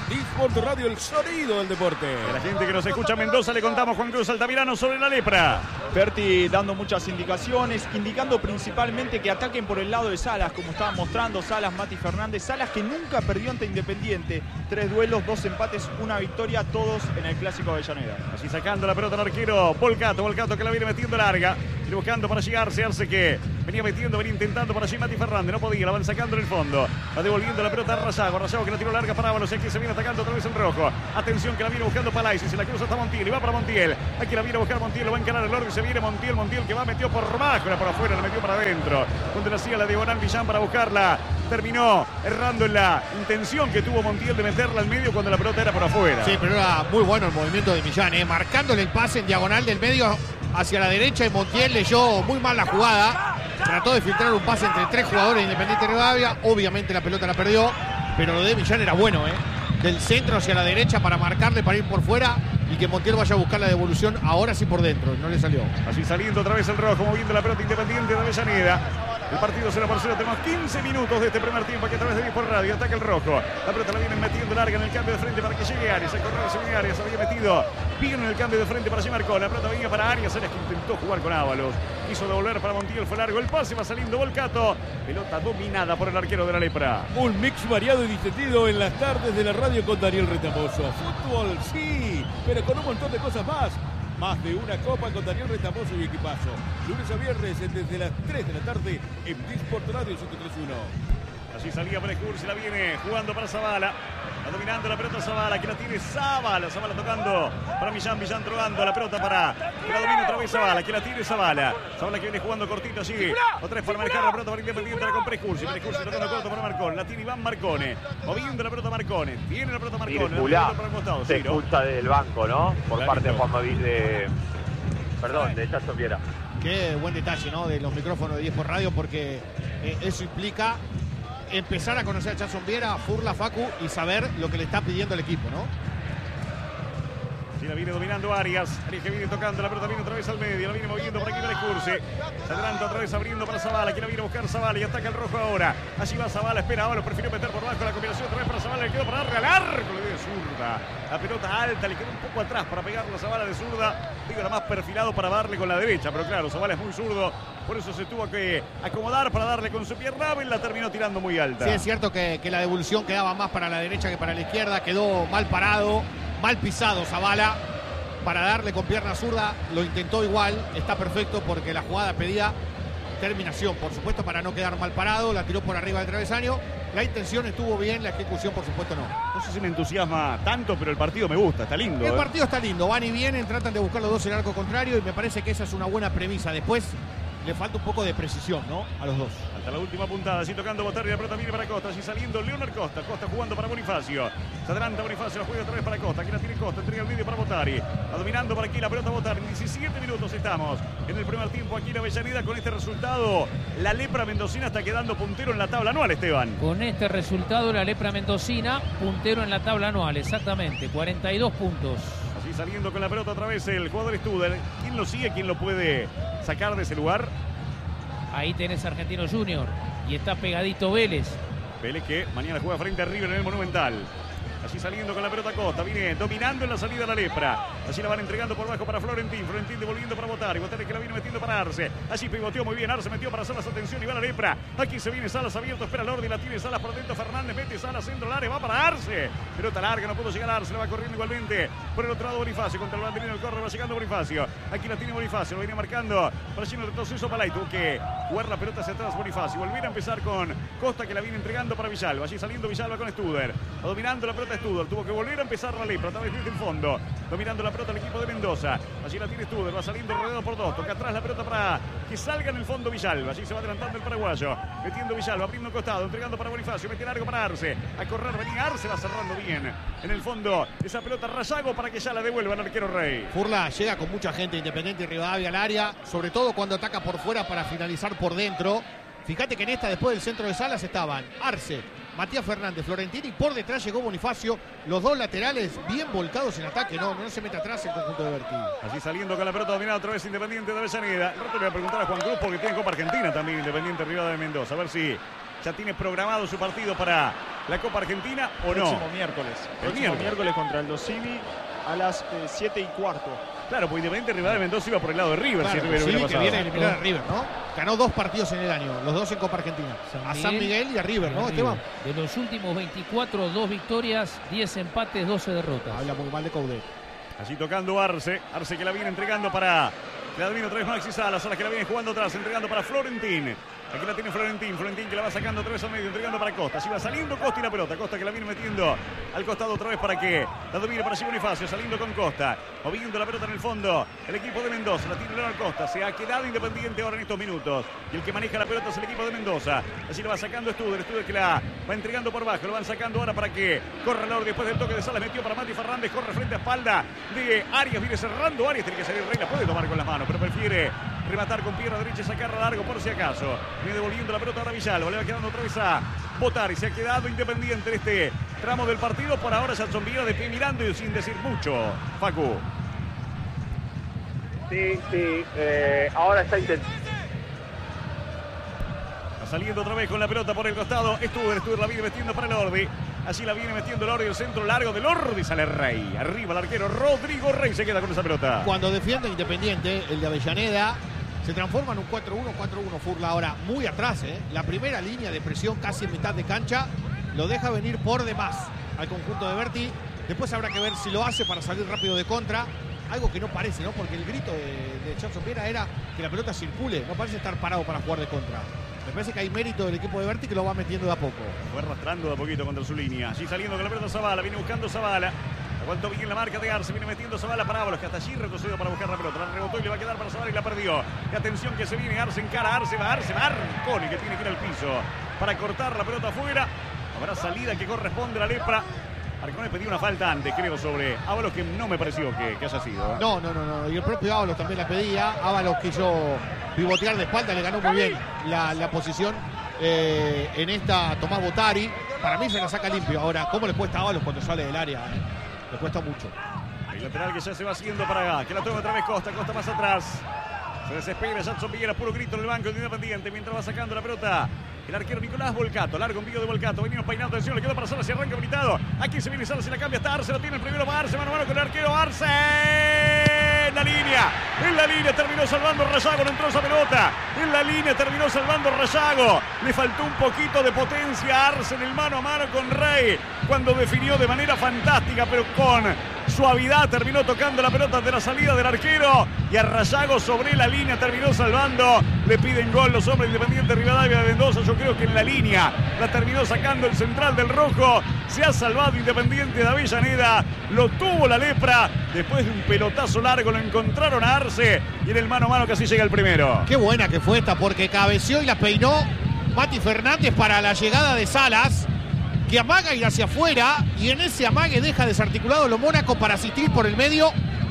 S5: Disport Radio, el sonido del deporte.
S6: A la gente que nos escucha en Mendoza le contamos Juan Cruz Altamirano sobre la lepra.
S10: Berti dando muchas indicaciones, indicando principalmente que ataquen por el lado de Salas, como estaban mostrando Salas, Mati Fernández. Salas que nunca perdió ante Independiente. Tres duelos, dos empates, una victoria, todos en el Clásico Avellaneda.
S6: Así sacando la pelota al arquero Volcato, Volcato que la viene metiendo larga, viene buscando para llegarse, Arce que venía metiendo, venía intentando para allí Mati Fernández, no podía, la van sacando en el fondo, va devolviendo la pelota a Rayago, Rayago que la tiró larga para Ábalos, aquí se viene atacando otra vez el rojo, atención que la viene buscando Palaisis, se la cruza hasta Montiel y va para Montiel, aquí la viene a buscar Montiel, lo va a encarar el orden, se viene Montiel, Montiel que va, metió por bajo, era por afuera, la metió para adentro, donde la hacía la diagonal Villán para buscarla, terminó errando en la intención que tuvo Montiel de meterla al medio cuando la pelota era por afuera.
S12: Sí, pero era muy bueno el movimiento de Millán, ¿eh? Marcándole el pase en diagonal del medio hacia la derecha y Montiel leyó muy mal la jugada. Trató de filtrar un pase entre tres jugadores de Independiente Rivadavia. Obviamente la pelota la perdió, pero lo de Millán era bueno, ¿eh? Del centro hacia la derecha para marcarle, para ir por fuera y que Montiel vaya a buscar la devolución ahora sí por dentro. No le salió.
S6: Así saliendo otra vez el rojo, moviendo la pelota Independiente de Avellaneda. El partido cero por cero, tenemos quince minutos de este primer tiempo aquí a través de Disport Radio. Ataca el rojo, la pelota la vienen metiendo larga en el cambio de frente para que llegue Arias. El corredor se viene Arias, había metido bien en el cambio de frente para allí marcó. La pelota venía para Arias, Arias que intentó jugar con Ábalos. Quiso devolver para Montiel, fue largo el pase, va saliendo Volcato. Pelota dominada por el arquero de la lepra.
S5: Un mix variado y distendido en las tardes de la radio con Daniel Retamoso. Fútbol, sí, pero con un montón de cosas más. Más de una copa con Daniel Retamoso y equipazo. Lunes a viernes desde las tres de la tarde en Disport Radio ciento tres punto uno.
S6: Así salía Brecur, se la viene jugando para Zavala. Va dominando la pelota Zavala, que la tiene Zavala. Zavala tocando para Millán, Millán drogando la pelota para... Que la domina otra vez Zavala, que la tiene Zavala. Zavala que viene jugando cortito allí. Otra vez para manejar la pelota para Independiente con Precursi. Precursi tocando corto para Marcone. La tiene Iván Marcone. Moviendo la pelota Marcone. Tiene la pelota Marcone.
S9: Circulá, se expulsa del banco, ¿no? Por
S6: Claro,
S9: parte de
S6: no.
S9: Juan Mavi, de... Perdón, de Chacho Viera.
S12: Qué buen detalle, ¿no? De los micrófonos de Disport Radio, porque eh, eso implica empezar a conocer a Jason Viera, a Furla, Facu y saber lo que le está pidiendo el equipo, ¿no?
S6: Sí, la viene dominando Arias. Arias que viene tocando la pelota, viene otra vez al medio. La viene moviendo por aquí Brecursi. Se adelanta otra vez abriendo para Zavala. Que la viene a buscar Zavala y ataca el rojo ahora. Allí va Zavala, espera ahora, lo prefirió meter por bajo la combinación otra vez para Zavala. Le quedó para darle al arco, le dio de zurda. La pelota alta, le quedó un poco atrás para pegarle a Zavala de zurda. Digo, era más perfilado para darle con la derecha, pero claro, Zavala es muy zurdo. Por eso se tuvo que acomodar para darle con su pierna y la terminó tirando muy alta.
S12: Sí, es cierto que, que la devolución quedaba más para la derecha que para la izquierda. Quedó mal parado, mal pisado Zavala para darle con pierna zurda. Lo intentó igual, está perfecto porque la jugada pedía terminación, por supuesto, para no quedar mal parado. La tiró por arriba del travesaño. La intención estuvo bien, la ejecución, por supuesto, no.
S6: No sé si me entusiasma tanto, pero el partido me gusta, está lindo.
S12: El
S6: ¿eh?
S12: partido está lindo, van y vienen, tratan de buscar los dos en el arco contrario y me parece que esa es una buena premisa. Después le falta un poco de precisión, ¿no? A los dos.
S6: Hasta la última puntada, así tocando Botarri, la pelota viene para Costa, así saliendo Leonard Costa, Costa jugando para Bonifacio, se adelanta Bonifacio, la juega otra vez para Costa, aquí la tiene Costa, entrega el medio para Botarri, va dominando por aquí la pelota Botarri, diecisiete minutos estamos en el primer tiempo aquí en Avellaneda. Con este resultado, la lepra mendocina está quedando puntero en la tabla anual, Esteban.
S11: Con este resultado, la lepra mendocina, puntero en la tabla anual, exactamente, cuarenta y dos puntos.
S6: Así saliendo con la pelota otra vez el jugador Studer, ¿quién lo sigue? ¿Quién lo puede sacar de ese lugar?
S11: Ahí tenés Argentino Junior y está pegadito Vélez.
S6: Vélez que mañana juega frente a River en el Monumental. Así saliendo con la pelota Costa, viene dominando en la salida la lepra. Así la van entregando por bajo para Florentín. Florentín devolviendo para Botari. Botari que la viene metiendo para Arce. Allí pivoteó muy bien. Arce metió para Salas. Atención y va la lepra. Aquí se viene Salas abierto. Espera Lordi. La tiene Salas por dentro. Fernández mete Salas centro del área. Va para Arce. Pelota larga. No pudo llegar a Arce. La va corriendo igualmente. Por el otro lado Bonifacio. Contra el banderino del corre. Va llegando Bonifacio. Aquí la tiene Bonifacio. Lo viene marcando. Para allí en el retroceso Palay. Tuvo que jugar la pelota hacia atrás Bonifacio. Volver a empezar con Costa que la viene entregando para Villalba. Allí saliendo Villalba con Studer. Va dominando la pelota Studer. Tuvo que volver a empezar la lepra, otra vez desde el fondo, dominando la pelota el equipo de Mendoza. Allí la tiene Studer, va saliendo rodeado por dos, toca atrás la pelota para que salga en el fondo Villalba. Allí se va adelantando el paraguayo, metiendo Villalba, abriendo un costado, entregando para Bonifacio, mete largo para Arce, a correr, venía Arce, va cerrando bien en el fondo esa pelota Rayago para que ya la devuelva el arquero Rey.
S12: Furla llega con mucha gente, Independiente y Rivadavia al área, sobre todo cuando ataca por fuera para finalizar por dentro. Fíjate que en esta, después del centro de Salas, estaban Arce, Matías Fernández, Florentini, y por detrás llegó Bonifacio, los dos laterales bien volcados en ataque, no, no se mete atrás el conjunto de Berti.
S6: Así saliendo con la pelota dominada otra vez Independiente de Avellaneda. El rato le voy a preguntar a Juan Cruz porque tiene Copa Argentina también Independiente Rivadavia de Mendoza, a ver si ya tiene programado su partido para la Copa Argentina o no.
S10: Próximo miércoles.
S6: El
S10: Próximo
S6: miércoles.
S10: miércoles contra el Dosivi a las eh, siete y cuarto.
S6: Claro, pues Independiente Rivadavia de Mendoza iba por el lado de River.
S12: Claro,
S6: si River
S12: sí,
S6: hubiera
S12: que
S6: pasado.
S12: viene a eliminar a River, ¿no? Ganó dos partidos en el año, los dos en Copa Argentina.
S11: San
S12: A San Miguel y a River, ¿no, Esteban?
S11: De los últimos veinticuatro, dos victorias, diez empates, doce derrotas.
S12: Habla muy mal de Coudet.
S6: Allí tocando Arce. Arce que la viene entregando para... Que la domina otra vez Maxi Salas. Salas que la viene jugando atrás, entregando para Florentín. Aquí la tiene Florentín. Florentín que la va sacando otra vez al medio, entregando para Costa. Así va saliendo Costa y la pelota. Costa que la viene metiendo al costado otra vez para que la domine para allí Bonifacio. Saliendo con Costa. Moviendo la pelota en el fondo. El equipo de Mendoza. La tiene Leonardo Costa. Se ha quedado Independiente ahora en estos minutos. Y el que maneja la pelota es el equipo de Mendoza. Así la va sacando Studer. Studer que la va entregando por bajo. Lo van sacando ahora para que corra Laura después del toque de Salas. Metió para Mati Fernández. Corre frente a espalda de Arias. Viene cerrando Arias. Tiene que salir Rey. La puede tomar con las manos, pero prefiere rematar con pierna derecha y sacarla largo por si acaso. Viene devolviendo la pelota ahora Villalba. Le va quedando otra vez a Botari. Se ha quedado Independiente en este tramo del partido. Por ahora Jackson Villa de pie mirando y sin decir mucho. Facu.
S9: Sí, sí. Eh, ahora está intentando.
S6: Está saliendo otra vez con la pelota por el costado. Studer. Studer la viene metiendo para el Ordi. Así la viene metiendo el Ordi. El centro largo del Ordi. Sale Rey. Arriba el arquero Rodrigo Rey. Se queda con esa pelota.
S12: Cuando defiende Independiente, el de Avellaneda, se transforma en un cuatro uno cuatro uno. Furla ahora muy atrás, ¿eh? La primera línea de presión casi en mitad de cancha lo deja venir por demás al conjunto de Berti. Después habrá que ver si lo hace para salir rápido de contra. Algo que no parece, ¿no? Porque el grito de, de Jackson Viera era que la pelota circule. No parece estar parado para jugar de contra. Me parece que hay mérito del equipo de Berti que lo va metiendo de a poco.
S6: Fue arrastrando de a poquito contra su línea. Allí saliendo con la pelota Zavala. Viene buscando Zavala. Aguantó bien la marca de Arce. Viene metiendo Zavala para Ábalos, que hasta allí retrocedió para buscar la pelota. La rebotó y le va a quedar para Zavala y la perdió. Y atención que se viene Arce en cara. Arce va, Arce va. Arconi que tiene que ir al piso para cortar la pelota afuera. Habrá salida que corresponde a la Lepra. Arcone pedía una falta antes, creo, sobre Ábalos, que no me pareció que, que haya sido. ¿eh?
S12: No, no, no, no. Y el propio Ábalos también la pedía. Ábalos quiso pivotear de espalda, le ganó muy bien la, la posición eh, en esta Tomás Botari. Para mí se la saca limpio. Ahora, ¿cómo le cuesta a Ábalos cuando sale del área? Eh? Le cuesta mucho.
S6: El lateral que ya se va haciendo para acá, que la toma otra vez Costa, Costa más atrás. Se desespera Jackson Villera, puro grito en el banco de Independiente mientras va sacando la pelota. El arquero Nicolás Volcato, largo envío de Volcato, venimos peinando, atención, le queda para Salas y arranca habilitado. Aquí se viene Salas y la cambia hasta Arce, lo tiene el primero para Arce, mano a mano con el arquero Arce. En la línea, en la línea terminó salvando Rayago, no entró esa pelota. En la línea terminó salvando Rayago. Le faltó un poquito de potencia a Arce en el mano a mano con Rey, cuando definió de manera fantástica, pero con suavidad terminó tocando la pelota de la salida del arquero. Y a Rayago sobre la línea terminó salvando. Le piden gol los hombres Independiente Rivadavia de Mendoza. Yo creo que en la línea la terminó sacando el central del rojo. Se ha salvado Independiente de Avellaneda. Lo tuvo la Lepra. Después de un pelotazo largo lo encontraron a Arce. Y en el mano a mano casi llega el primero.
S12: Qué buena que fue esta, porque cabeció y la peinó Mati Fernández para la llegada de Salas, que amaga ir hacia afuera. Y en ese amague deja desarticulado lo Mónaco para asistir por el medio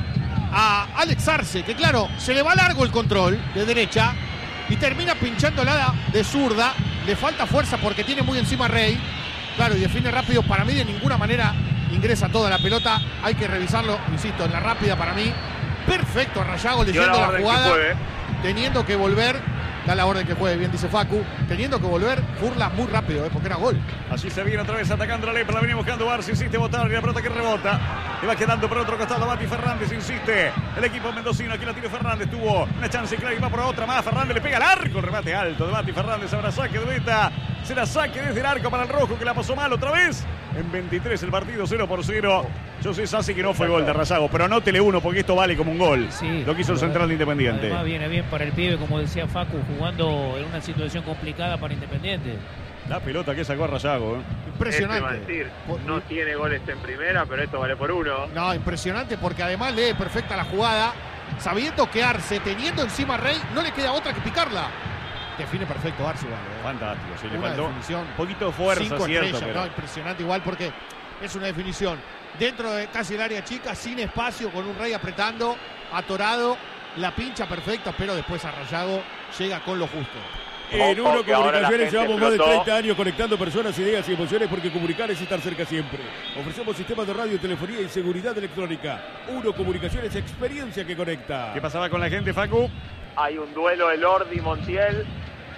S12: a Alex Arce, que claro, se le va largo el control de derecha y termina pinchándola de zurda. Le falta fuerza porque tiene muy encima a Rey. Claro, y define rápido. Para mí de ninguna manera ingresa toda la pelota. Hay que revisarlo, insisto, en la rápida para mí. Perfecto a Rayago leyendo la jugada, teniendo que volver. Da la orden que juegue, bien dice Facu. Teniendo que volver, Furla muy rápido, ¿eh? Porque era gol.
S6: Allí se viene otra vez atacando la Lepra. La viene buscando Arce, insiste Botar. Y la pelota que rebota. Le va quedando por otro costado Mati Fernández, insiste. El equipo mendocino, aquí la tiene Fernández. Tuvo una chance clara y va por otra más. Fernández le pega al arco. El remate alto de Mati Fernández. Ahora saque de meta. Se la saque desde el arco para el rojo, que la pasó mal otra vez. En veintitrés el partido cero por cero. Yo sé, Sassi, que no fue gol de Rayago, pero anótele uno porque esto vale como un gol.
S11: Sí,
S6: lo quiso el central de Independiente.
S11: Además viene bien para el pibe, como decía Facu, jugando en una situación complicada para Independiente.
S6: La pelota que sacó a Rayago, ¿eh?
S12: Impresionante.
S9: Este decir, no tiene goles en primera, pero esto vale por uno.
S12: No, impresionante, porque además lee perfecta la jugada, sabiendo que Arce, teniendo encima a Rey, no le queda otra que picarla. Define perfecto Arce igual, ¿eh?
S6: Fantástico, sí, le
S12: Una
S6: faltó
S12: definición.
S6: un poquito de fuerza,
S12: Cinco
S6: cierto.
S12: estrellas,
S6: Pero...
S12: no, impresionante igual, porque es una definición dentro de casi el área chica, sin espacio, con un Rey apretando, atorado, la pincha perfecta, pero después a Rayago llega con lo justo.
S5: En Uno Comunicaciones llevamos más de
S9: explotó.
S5: treinta años conectando personas, ideas y emociones, porque comunicar es estar cerca siempre. Ofrecemos sistemas de radio, telefonía y seguridad electrónica. Uno Comunicaciones, experiencia que conecta.
S6: ¿Qué pasaba con la gente, Facu?
S9: Hay un duelo el Ordi Montiel.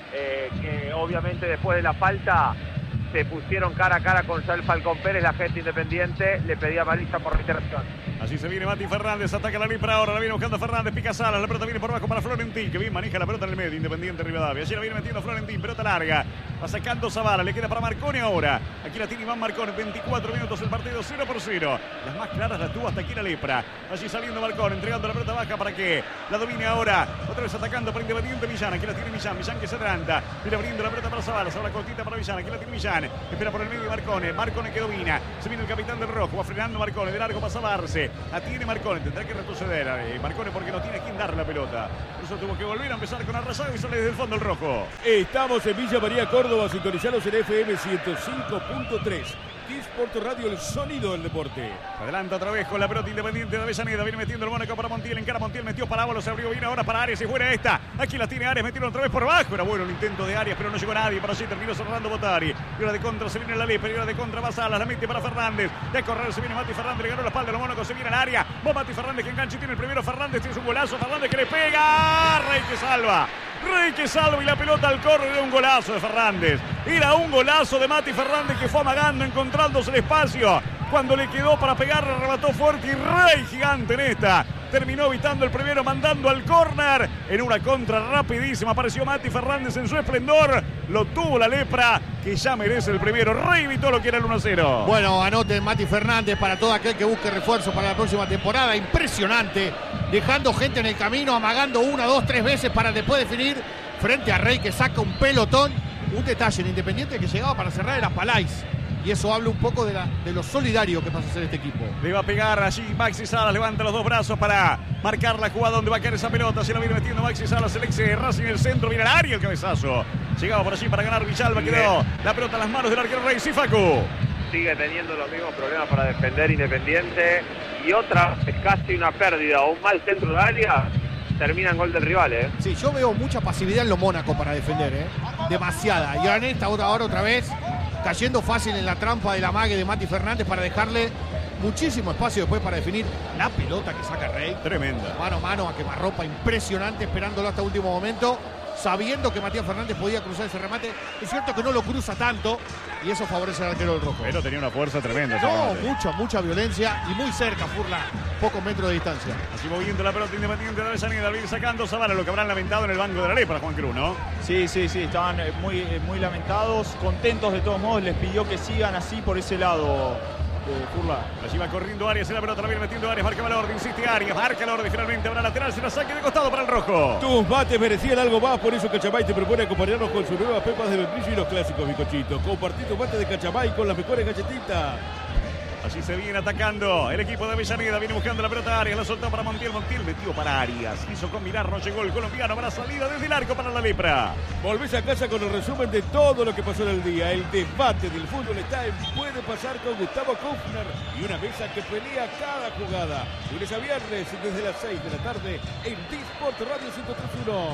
S9: eh, que obviamente después de la falta se pusieron cara a cara con Sael Falcón Pérez, la gente independiente le pedía amarilla por reiteración.
S6: Así se viene Mati Fernández, ataca la Lepra ahora, la viene buscando Fernández, pica Salas, la pelota viene por abajo para Florentín, que bien maneja la pelota en el medio, Independiente Rivadavia. Allí la viene metiendo Florentín, pelota larga, va sacando Zavala, le queda para Marcone ahora. Aquí la tiene Iván Marcone, veinticuatro minutos el partido, cero por cero. Las más claras las tuvo hasta aquí la Lepra. Allí saliendo Marcone, entregando la pelota baja para que la domine ahora. Otra vez atacando para Independiente Millán, aquí la tiene Millán, Millán que se adelanta, viene abriendo la pelota para Zavala, Zavala cortita para Millán, aquí la tiene Millán, espera por el medio Marcone, Marcone que domina, se viene el capitán del rojo, va frenando Marcone, de largo para Zabarse, atiene Marcone. Tendrá que retroceder eh, Marcone porque no tiene a quien dar la pelota. Por eso tuvo que volver a empezar con Arrayago y sale desde el fondo el rojo.
S5: Estamos en Villa María, Córdoba, sintonizados en F M ciento cinco punto tres. Sport Radio, el sonido del deporte.
S6: Adelanta otra vez con la pelota Independiente de Avellaneda. Viene metiendo el Mónaco para Montiel. En cara Montiel metió para Ábalos. Se abrió bien ahora para Arias. Y fuera esta. Aquí la tiene Arias. Metieron otra vez por abajo. Era bueno el intento de Arias, pero no llegó nadie. Para allí terminó cerrando Botari. Y ahora de contra se viene la Lepra. Y ahora de contra va Salas. La mete para Fernández. De correr se viene Mati Fernández. Le ganó la espalda. Los Mónacos se viene al área. Va Mati Fernández que enganche. Tiene el primero Fernández. Tiene un golazo. Fernández que le pega. Rey que salva. Rey que salva y la pelota al córner. Era un golazo de Fernández. Era un golazo de Mati Fernández que fue amagando, encontrándose el espacio. Cuando le quedó para pegar, arrebató fuerte y Rey gigante en esta. Terminó evitando el primero, mandando al córner. En una contra rapidísima apareció Mati Fernández en su esplendor. Lo tuvo la Lepra, que ya merece el primero. Rey evitó lo que era el uno a cero.
S12: Bueno, anoten Mati Fernández para todo aquel que busque refuerzo para la próxima temporada. Impresionante. Dejando gente en el camino, amagando una, dos, tres veces para después definir frente a Rey, que saca un pelotón. Un detalle en Independiente que llegaba para cerrar era Palais. Y eso habla un poco de, la, de lo solidario que pasa a ser este equipo.
S6: Le va a pegar allí Maxi Salas, levanta los dos brazos para marcar la jugada donde va a caer esa pelota. Se la viene metiendo Maxi Salas, el ex de Racing en el centro, viene al área el cabezazo. Llegaba por allí para ganar Villalba, quedó la pelota en las manos del arquero Rey. Sí, Facu.
S9: Sigue teniendo los mismos problemas para defender Independiente. Y otra es casi una pérdida o un mal centro de área. Termina en gol del rival, ¿eh?
S12: Sí, yo veo mucha pasividad en los Mónacos para defender, ¿eh? Demasiada. Y ahora en esta otra, ahora otra vez cayendo fácil en la trampa de la mague de Mati Fernández para dejarle muchísimo espacio después para definir la pelota que saca Rey.
S6: Tremenda.
S12: Mano a mano a quemarropa, impresionante, esperándolo hasta último momento, sabiendo que Matías Fernández podía cruzar ese remate. Es cierto que no lo cruza tanto y eso favorece al arquero del rojo.
S6: Pero tenía una fuerza tremenda.
S12: No, mucha, mucha violencia y muy cerca, Furla, pocos metros de distancia.
S6: Así moviendo la pelota Independiente de Avellaneda, viene sacando Zavala, lo que habrán lamentado en el banco de la Lepra, Juan Cruz, ¿no?
S10: Sí, sí, sí, estaban muy, muy lamentados, contentos de todos modos, les pidió que sigan así por ese lado. Eh, Furla.
S6: Allí va corriendo Arias en la pelota, la viene metiendo Arias, marca Valor, insiste Arias, marca Valor, finalmente habrá lateral, se la saque de costado para el rojo.
S5: Tus bates merecían algo más, por eso Cachamay te propone acompañarnos con sus nuevas pepas de membrillo y los clásicos bizcochitos. Compartí tus bates de Cachamay con las mejores galletitas.
S6: Allí se viene atacando el equipo de Avellaneda, viene buscando la pelota Arias, la soltó para Montiel, Montiel metió para Arias, quiso combinar, no llegó el colombiano para salida desde el arco para la Lepra.
S5: Volvés a casa con el resumen de todo lo que pasó en el día. El debate del fútbol está en Puede Pasar con Gustavo Kufner y una mesa que pelea cada jugada. Lunes a viernes desde las seis de la tarde en T-Sport Radio ciento tres punto uno.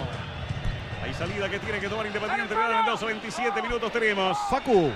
S6: Hay salida que tiene que tomar Independiente de Mendoza, veintisiete minutos tenemos.
S12: Facu.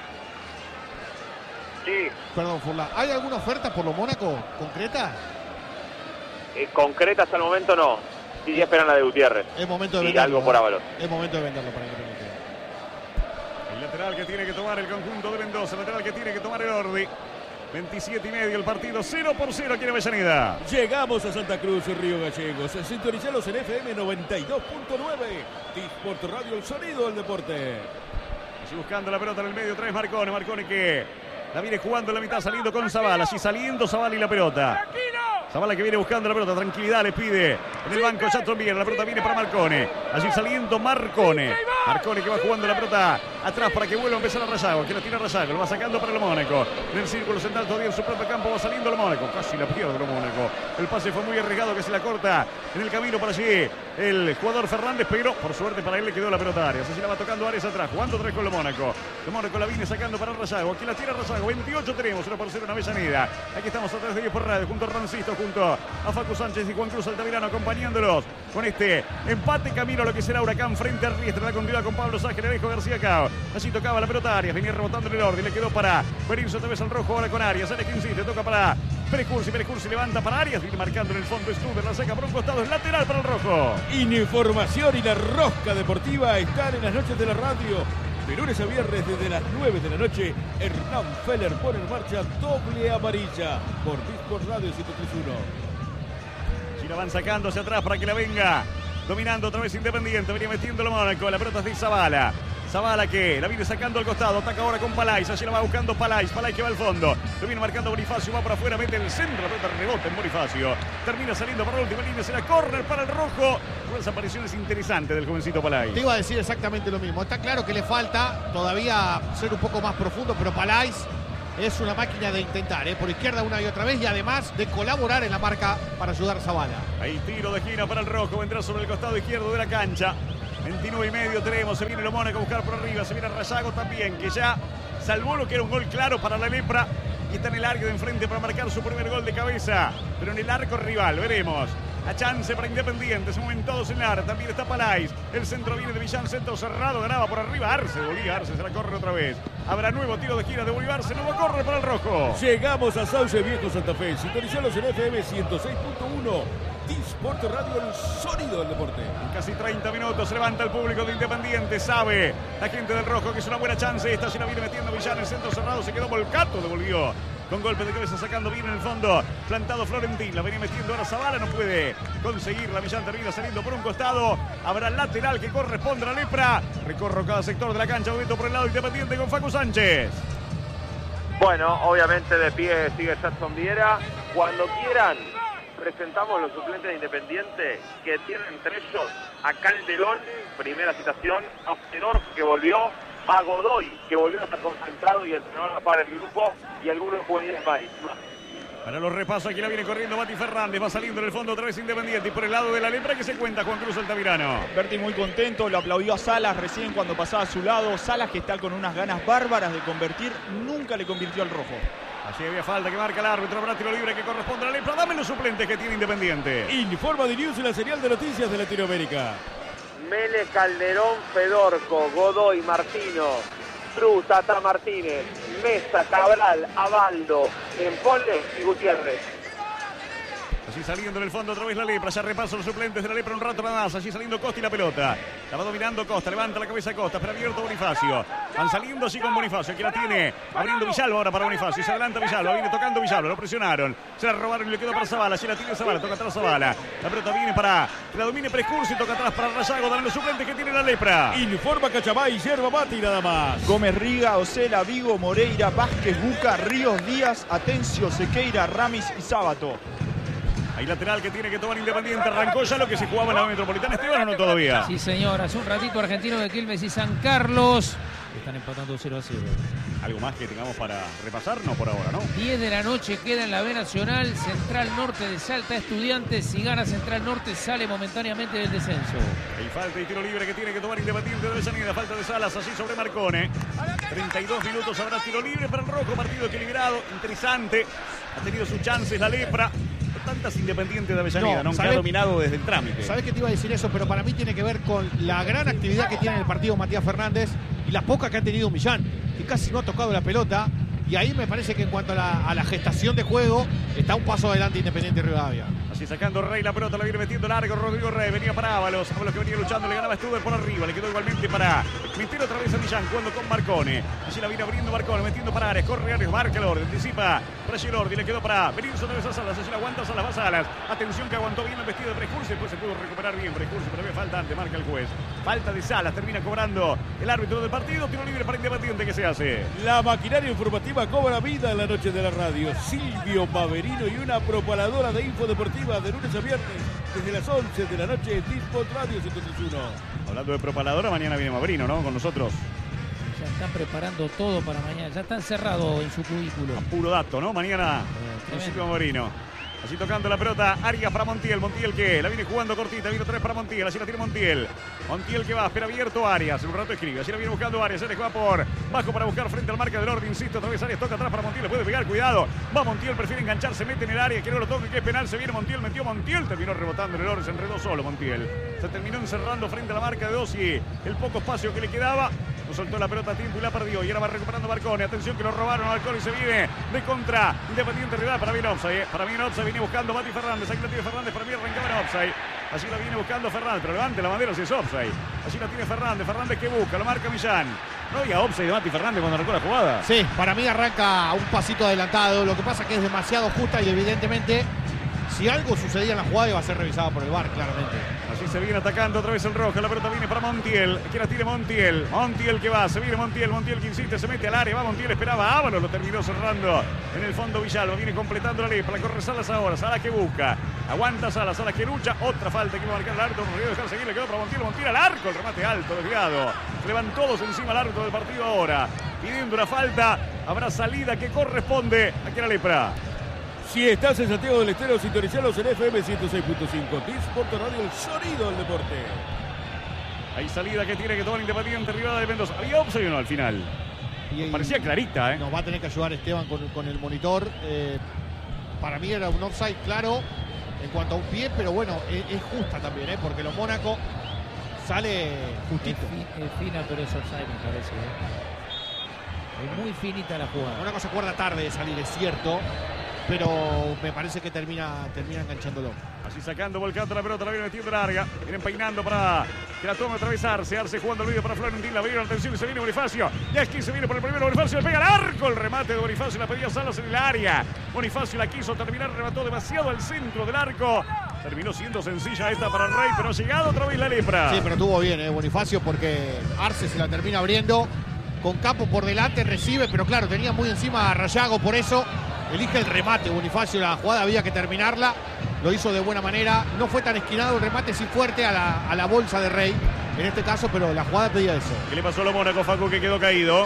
S9: Sí.
S12: Perdón, Furla. ¿Hay alguna oferta por los Mónaco concreta?
S9: Eh, concreta hasta el momento no. Sí, esperan la de Gutiérrez.
S12: Es momento de
S9: y
S12: venderlo.
S9: algo por Ábalos.
S12: Es momento de venderlo para Independiente.
S6: El lateral que tiene que tomar el conjunto de Mendoza, el lateral que tiene que tomar el Ordi. veintisiete y medio el partido, cero por cero aquí en Avellaneda.
S5: Llegamos a Santa Cruz, Río Gallegos. Sintonizalos en F M noventa y dos punto nueve. T-Sport Radio, el sonido del deporte.
S6: Allí buscando la pelota en el medio, trae Marcone. Marcone que la viene jugando en la mitad, saliendo con Zavala. Allí saliendo Zavala y la pelota. Zavala que viene buscando la pelota, tranquilidad le pide en el banco Chatron Vieira, la pelota viene para Marcone, allí saliendo Marcone, Marcone que va jugando la pelota atrás para que vuelva a empezar a Rayago, que la tira Rayago, lo va sacando para el Mónaco, en el círculo central todavía en su propio campo va saliendo el Mónaco, casi la pierde el Mónaco, el pase fue muy arriesgado que se la corta en el camino para allí el jugador Fernández, pero por suerte para él le quedó la pelota a Arias, así la va tocando Arias atrás, jugando tres con el Mónaco, el Mónaco la viene sacando para Rayago, aquí la tira Rayago, veintiocho tenemos, uno por cero en Avellaneda, aquí estamos a través de diez por radio, junto a Rancisto, junto a Facu Sánchez y Juan Cruz Altamirano acompañándolos con este empate camino a lo que será Huracán frente al Riestra, la continuidad con Pablo Sáquez, Alejo García Cao, allí tocaba la pelota Arias, venía rebotando en el orden, le quedó para venirse otra vez al rojo ahora con Arias, Arias que insiste, toca para Precursi, Precursi levanta para Arias, viene marcando en el fondo Studer, la saca por un costado, es lateral para el rojo.
S5: Información y la rosca deportiva están en las noches de la radio. De lunes a viernes desde las nueve de la noche, Hernán Feller pone en marcha doble amarilla por Disport Radio ciento tres punto uno.
S6: Si la van sacando hacia atrás para que la venga dominando otra vez Independiente, venía metiéndolo Mónaco, la pelota es de Zavala. Zavala que la viene sacando al costado, ataca ahora con Palais, allí la va buscando Palais, Palais que va al fondo, lo viene marcando Bonifacio, va para afuera, mete el centro, la pelota rebota en Bonifacio, termina saliendo para la última línea, será córner para el rojo, unas apariciones interesantes del jovencito Palais.
S12: Te iba a decir exactamente lo mismo, está claro que le falta todavía ser un poco más profundo, pero Palais es una máquina de intentar, ¿eh? Por izquierda una y otra vez y además de colaborar en la marca para ayudar a Zavala.
S6: Ahí tiro de esquina para el rojo, vendrá sobre el costado izquierdo de la cancha. veintinueve y medio tenemos, se viene lo Mónaco a buscar por arriba, se viene Rayago también, que ya salvó lo que era un gol claro para la Lepra y está en el arco de enfrente para marcar su primer gol de cabeza, pero en el arco rival, veremos. A chance para Independiente, se mueven todos en el área, también está Palais, el centro viene de Villán, centro cerrado, ganaba por arriba Arce, volvía Arce, se la corre otra vez. Habrá nuevo tiro de gira de Bolívar, nuevo corre para el rojo.
S5: Llegamos a Sauce Viejo, Santa Fe, sintonizalos en F M ciento seis punto uno. Disport Radio, el sonido del deporte.
S6: En casi treinta minutos se levanta el público de Independiente, sabe la gente del rojo que es una buena chance, esta se la viene metiendo Villán, el centro cerrado, se quedó Volcato, devolvió. Con golpe de cabeza sacando bien en el fondo. Plantado Florentín. La venía metiendo ahora Zavala. No puede conseguir. La Villán termina saliendo por un costado. Habrá lateral que corresponde a la Lepra. Recorro cada sector de la cancha. Momento por el lado Independiente con Facu Sánchez.
S9: Bueno, obviamente de pie sigue Jackson Viera. Cuando quieran, presentamos los suplentes de Independiente que tienen entre ellos a Calderón, primera citación, a Fedor que volvió, a Godoy, que volvió a estar concentrado y entrenador para el grupo, y algunos juveniles más.
S6: Para los repasos, aquí la viene corriendo Mati Fernández, va saliendo en el fondo otra vez Independiente, y por el lado de la Lepra que se cuenta Juan Cruz Altamirano.
S10: Berti muy contento, lo aplaudió a Salas recién cuando pasaba a su lado. Salas que está con unas ganas bárbaras de convertir, nunca le convirtió al rojo.
S6: Allí había falta que marca el árbitro, habrá tiro libre que corresponde a la Lepra. Dame los suplentes que tiene Independiente.
S5: Informa de News, la serial de noticias de Latinoamérica.
S9: Mele, Calderón, Fedorco, Godoy, Martino, Cruz, Tata Martínez, Mesa, Cabral, Abaldo, Empole y Gutiérrez.
S6: Allí saliendo en el fondo otra vez la Lepra, ya repaso los suplentes de la Lepra un rato nada más. Allí saliendo Costa y la pelota. La va dominando Costa, levanta la cabeza Costa, pero abierto Bonifacio. Van saliendo así con Bonifacio, aquí la tiene abriendo Villalba ahora para Bonifacio. Se adelanta Villalba, viene tocando Villalba, lo presionaron. Se la robaron y le quedó para Zavala, allí la tiene Zavala, toca atrás Zavala. La pelota viene para que la domine Precursi, toca atrás para Rayago, dan los suplentes que tiene la Lepra.
S5: Informa Cachamay, yerba mate y nada más.
S10: Gómez Riga, Ocela, Vigo, Moreira, Vázquez, Buca, Ríos, Díaz, Atencio, Sequeira, Ramis y Sábato.
S6: Hay lateral que tiene que tomar Independiente. Arrancó ya lo que se jugaba en la Metropolitana. Esteban, ¿o no todavía?
S11: Sí, señor. Hace un ratito Argentino de Quilmes y San Carlos están empatando cero a cero.
S6: ¿Algo más que tengamos para repasar? No, por ahora, ¿no?
S11: diez de la noche queda en la B Nacional. Central Norte de Salta Estudiantes. Si gana Central Norte, sale momentáneamente del descenso.
S6: Hay falta y tiro libre que tiene que tomar Independiente de Avellaneda. Falta de Salas allí sobre Marcone. treinta y dos minutos habrá tiro libre para el rojo. Partido equilibrado, interesante. Ha tenido sus chances la Lepra. Tantas Independiente de Avellaneda, no, ¿no? Que ha dominado desde el trámite.
S12: Sabés que te iba a decir eso, pero para mí tiene que ver con la gran actividad que tiene en el partido Matías Fernández y la poca que ha tenido Millán, que casi no ha tocado la pelota. Y ahí me parece que en cuanto a la, a la gestación de juego, está un paso adelante Independiente Rivadavia.
S6: Así sacando Rey la pelota, la viene metiendo largo Rodrigo Rey, venía para Ábalos, Ábalos que venía luchando, le ganaba Stuber por arriba, le quedó igualmente para meter otra vez a Millán, jugando con Marcone. Allí la viene abriendo Marcone, metiendo para Ares, corre Ares, marca el orden, anticipa para Gelordi, le quedó para venirse otra vez a Salas, allí la aguanta Salas, va Salas. Atención que aguantó bien el vestido de Precursi, después se pudo recuperar bien Precursi, pero había falta antes, marca el juez. Falta de Salas, termina cobrando el árbitro del partido, tiro libre para Independiente que se hace.
S5: La maquinaria informativa cobra vida en la noche de la radio. Silvio Baverino y una propaladora de info deportiva de lunes a viernes desde las once de la noche, Disport Radio ciento tres punto uno.
S6: Hablando de propaladora, mañana viene Baverino, ¿no? Con nosotros.
S11: Ya están preparando todo para mañana, ya están cerrados en su cubículo.
S6: A puro dato, ¿no? Mañana, eh, Silvio Baverino. Así tocando la pelota, Arias para Montiel. Montiel que la viene jugando cortita, viene otra vez para Montiel. Así la tiene Montiel. Montiel que va, espera abierto Arias. Un rato escribe, así la viene buscando Arias. Se le juega por bajo para buscar frente al marca del orden. Insisto, otra vez Arias toca atrás para Montiel. Le puede pegar, cuidado. Va Montiel, prefiere engancharse, mete en el área. Que no lo toque, que es penal. Se viene Montiel, metió Montiel. Terminó rebotando en el orden, se enredó solo Montiel. Se terminó encerrando frente a la marca de Dossi. El poco espacio que le quedaba. No soltó la pelota a tiempo y la perdió. Y ahora va recuperando Marconi. Atención que lo robaron a Marconi. Se viene de contra. Independiente rival. Para mí en offside. Eh. Para mí en offside viene buscando Mati Fernández. Aquí la tiene Fernández. Para mí arrancaba en offside. Allí la viene buscando Fernández. Pero levante la bandera si es offside. Allí la tiene Fernández. Fernández que busca. Lo marca Millán. ¿No había offside de Mati Fernández cuando arrancó la jugada?
S12: Sí, para mí arranca un pasito adelantado. Lo que pasa es que es demasiado justa y evidentemente si algo sucedía en la jugada iba a ser revisada por el V A R, claramente.
S6: Así se viene atacando otra vez el rojo. La pelota viene para Montiel. Que la tire Montiel. Montiel que va. Se viene Montiel. Montiel que insiste. Se mete al área. Va Montiel. Esperaba Ábalos. Lo terminó cerrando en el fondo Villalba. Viene completando la lepra. La corre Salas ahora. Salas que busca. Aguanta Salas. Salas que lucha. Otra falta que va a marcar el árbitro. No podía dejar seguir. Le quedó para Montiel. Montiel al arco. El remate alto. Desviado. Le van todos encima al árbitro del partido ahora. Pidiendo una falta. Habrá salida que corresponde aquí a la lepra.
S5: Si estás en Santiago del Estero, sintonizalos en F M ciento seis punto cinco. Disport Radio, el sonido del deporte.
S6: Hay salida que tiene que tomar Independiente Rivadavia de Mendoza. ¿Había offside o no al final? Y, y, Parecía clarita, ¿eh?
S12: Nos va a tener que ayudar Esteban con, con el monitor. Eh, para mí era un offside claro en cuanto a un pie, pero bueno, es, es justa también, ¿eh? Porque los Mónaco sale justito.
S11: Es, es fina, pero es offside, me parece, ¿eh? Es muy finita la jugada.
S12: Mónaco se acuerda tarde de salir, es cierto. Pero me parece que termina, termina enganchándolo.
S6: Así sacando, volcando la pelota, la viene metiendo larga. Vienen peinando para que la tome atravesarse. Arce jugando el vídeo para Florentín. La abrieron, atención, y se viene Bonifacio. Ya es que se viene por el primero Bonifacio. Le pega al arco. El remate de Bonifacio. La pedía Salas en el área. Bonifacio la quiso terminar. Remató demasiado al centro del arco. Terminó siendo sencilla esta para el Rey, pero ha llegado otra vez la lepra.
S12: Sí, pero estuvo bien, eh, Bonifacio, porque Arce se la termina abriendo. Con Capo por delante, recibe, pero claro, tenía muy encima a Rayago, por eso elige el remate. Bonifacio, la jugada había que terminarla, lo hizo de buena manera, no fue tan esquinado el remate, sí fuerte a la, a la bolsa de Rey, en este caso, pero la jugada pedía eso.
S6: ¿Qué le pasó a los Mónaco, Facu, que quedó caído?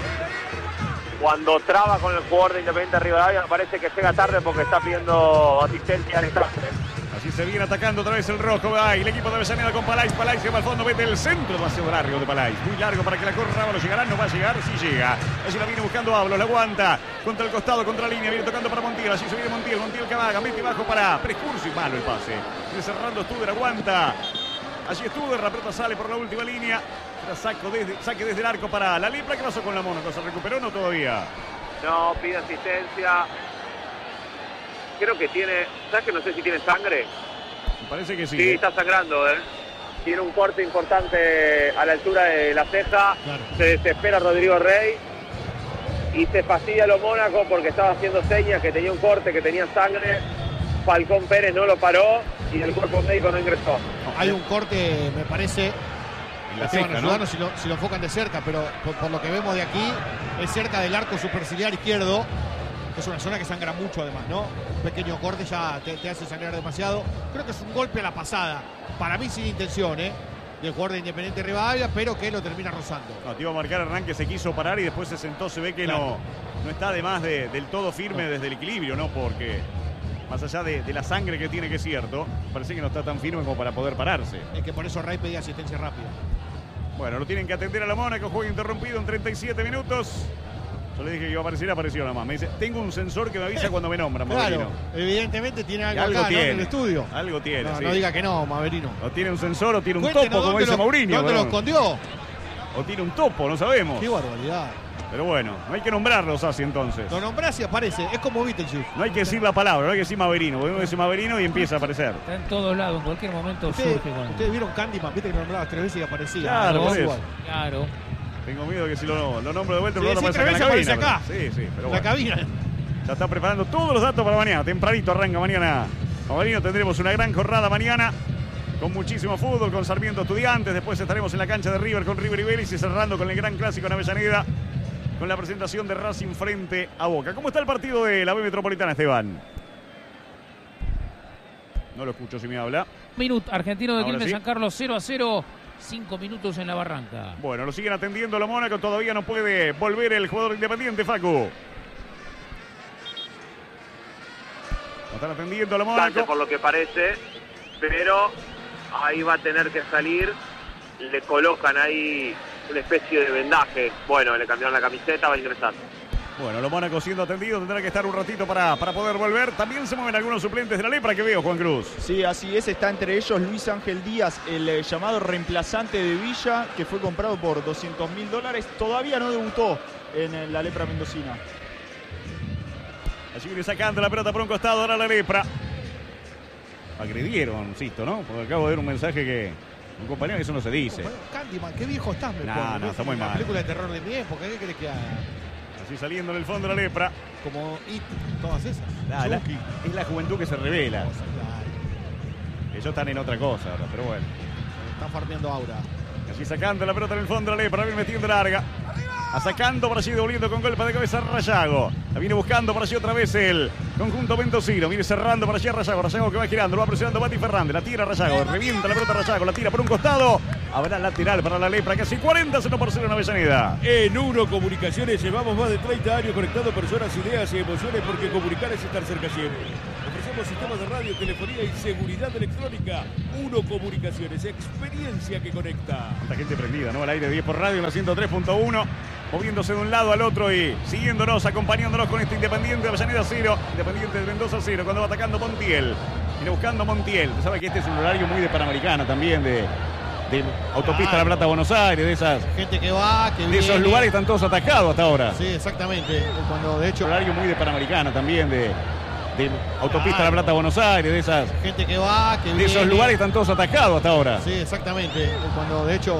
S9: Cuando traba con el jugador de Independiente Rivadavia, me parece que llega tarde porque está pidiendo asistencia al instante.
S6: Así se viene atacando otra vez el rojo. Ay, el equipo de Avellaneda con Palais. Palais que va al fondo, mete el centro demasiado largo de Palais. Muy largo para que la corra. Ábalos llegará, no va a llegar, sí llega. Allí la viene buscando Ábalos, la aguanta. Contra el costado, contra la línea, viene tocando para Montiel. Allí se viene Montiel, Montiel Cavaga, mete bajo para Prescurso y malo el pase. Viene cerrando Studer, aguanta. Allí Studer, la pelota sale por la última línea. Saco desde, saque desde el arco para la lepra. ¿Qué pasó con la Mónaco? ¿Se recuperó o no todavía?
S9: No, pide asistencia. Creo que tiene, ¿sabes que no sé si tiene sangre?
S6: Me parece que sí.
S9: Sí,
S6: ¿eh?
S9: está sangrando, ¿eh? Tiene un corte importante a la altura de la ceja. Claro. Se desespera Rodrigo Rey y se fastidia a los Mónaco porque estaba haciendo señas que tenía un corte, que tenía sangre. Falcón Pérez no lo paró y el cuerpo médico no ingresó.
S12: Hay un corte, me parece.
S6: La ceja, ¿no?
S12: si, lo, si lo enfocan de cerca, pero por, por lo que vemos de aquí, es cerca del arco superciliar izquierdo. Es una zona que sangra mucho además, ¿no? Un pequeño corte ya te, te hace sangrar demasiado. Creo que es un golpe a la pasada. Para mí sin intención, ¿eh? Del jugador de Independiente Rivadavia, pero que lo termina rozando.
S6: No, te iba a marcar arranque, se quiso parar y después se sentó. Se ve que claro. no, no está además de, del todo firme no. desde el equilibrio, ¿no? Porque más allá de, de la sangre que tiene, que es cierto, parece que no está tan firme como para poder pararse.
S12: Es que por eso Rey pedía asistencia rápida.
S6: Bueno, lo tienen que atender a la Mónaco. Juego interrumpido en treinta y siete minutos. Yo le dije que iba a aparecer, apareció nada más. Me dice, tengo un sensor que me avisa cuando me nombran, Maverino.
S12: Claro, evidentemente tiene algo,
S6: algo
S12: acá,
S6: tiene,
S12: ¿no? En el estudio.
S6: Algo tiene,
S12: no,
S6: sí.
S12: No diga que no, Maverino.
S6: O tiene un sensor o tiene un
S12: Cuéntenos
S6: topo, como dice
S12: lo,
S6: Mourinho.
S12: ¿Dónde
S6: ¿no?
S12: lo escondió?
S6: O tiene un topo, no sabemos.
S12: Qué barbaridad.
S6: Pero bueno, no hay que nombrarlos así entonces.
S12: Lo nombrás y aparece, es como Beetlejuice.
S6: No hay que decir la palabra, no hay que decir Maverino. Podemos decir Maverino y empieza a aparecer.
S11: Está en todos lados, en cualquier momento
S12: Usted,
S11: surge. Con...
S12: Ustedes vieron Candyman, viste que lo nombrabas tres veces y aparecía.
S6: Claro,
S12: ¿no?
S6: por eso.
S11: Claro.
S6: Tengo miedo que si lo, lo nombro de vuelta,
S12: sí,
S6: lo
S12: sí,
S6: van a
S12: aparece
S6: la cabina.
S12: acá.
S6: Pero, sí, sí, pero
S12: la
S6: bueno.
S12: cabina.
S6: Ya está preparando todos los datos para mañana. Tempranito arranca mañana. Maverino, tendremos una gran jornada mañana. Con muchísimo fútbol, con Sarmiento Estudiantes. Después estaremos en la cancha de River con River y Vélez. Y cerrando con el gran clásico en Avellaneda. Con la presentación de Racing frente a Boca. ¿Cómo está el partido de la B Metropolitana, Esteban? No lo escucho si me habla.
S11: Minuto, Argentino de
S6: Ahora
S11: Quilmes,
S6: sí.
S11: San Carlos cero a cero. Cinco minutos en la Barranca.
S6: Bueno, lo siguen atendiendo la Mónaco. Todavía no puede volver el jugador independiente, Facu. Lo están atendiendo a la Mónaco.
S9: Por lo que parece, pero ahí va a tener que salir. Le colocan ahí una especie de vendaje. Bueno, le cambiaron la camiseta, va a ingresar.
S6: Bueno, los Mónacos siendo atendidos, tendrá que estar un ratito para, para poder volver. También se mueven algunos suplentes de la Lepra que veo, Juan Cruz.
S10: Sí, así es, está entre ellos Luis Ángel Díaz, el eh, llamado reemplazante de Villa, que fue comprado por doscientos mil dólares. Todavía no debutó en, en la Lepra mendocina.
S6: Allí viene sacando la pelota por un costado, ahora la Lepra. Agredieron, insisto, ¿no? Porque acabo de ver un mensaje que... Un compañero que eso no se dice.
S12: Candyman, qué viejo estás, me
S6: No,
S12: pone.
S6: no, está muy
S12: Una
S6: mal.
S12: película de terror de mi época, ¿qué querés que haga?
S6: Así saliendo en el fondo la Lepra.
S12: Como It, todas esas.
S6: La, la,
S12: Chucky.
S6: es la juventud que se revela. Ellos están en otra cosa ahora, pero bueno.
S12: Están farmeando aura.
S6: Así sacando la pelota en el fondo la Lepra, la viene metiendo larga. A sacando por allí, devolviendo con golpe de cabeza Rayago. La viene buscando por allí otra vez el conjunto mendocino. Viene cerrando por allí a Rayago. Rayago que va girando, lo va presionando Mati Fernández. La tira Rayago, revienta la pelota Rayago. La tira por un costado. Habrá lateral para la Lepra, casi cuarenta, cero por cero en Avellaneda.
S5: En Uno Comunicaciones llevamos más de treinta años conectando personas, ideas y emociones porque comunicar es estar cerca siempre. Ofrecemos sistemas de radio, telefonía y seguridad electrónica. Uno Comunicaciones, experiencia que conecta.
S6: Tanta gente prendida, ¿no? Al aire de diez por radio en la ciento tres punto uno. Moviéndose de un lado al otro y siguiéndonos, acompañándonos con este Independiente de Avellaneda cero. Independiente de Mendoza cero, cuando va atacando Montiel. Viene buscando Montiel. Usted sabe que este es un horario muy de Panamericana también, de... de Autopista
S12: Claro.
S6: La Plata Buenos Aires, de esas.
S12: Gente que va, que
S6: De
S12: viene.
S6: esos lugares están todos atacados hasta ahora.
S12: Sí, exactamente. Cuando de hecho.
S6: Horario muy de Panamericana también, de, de Autopista
S12: Claro.
S6: La Plata Buenos Aires, de esas.
S12: Gente que va, que
S6: De
S12: viene.
S6: esos lugares están todos atacados hasta ahora.
S12: Sí, exactamente. Cuando de hecho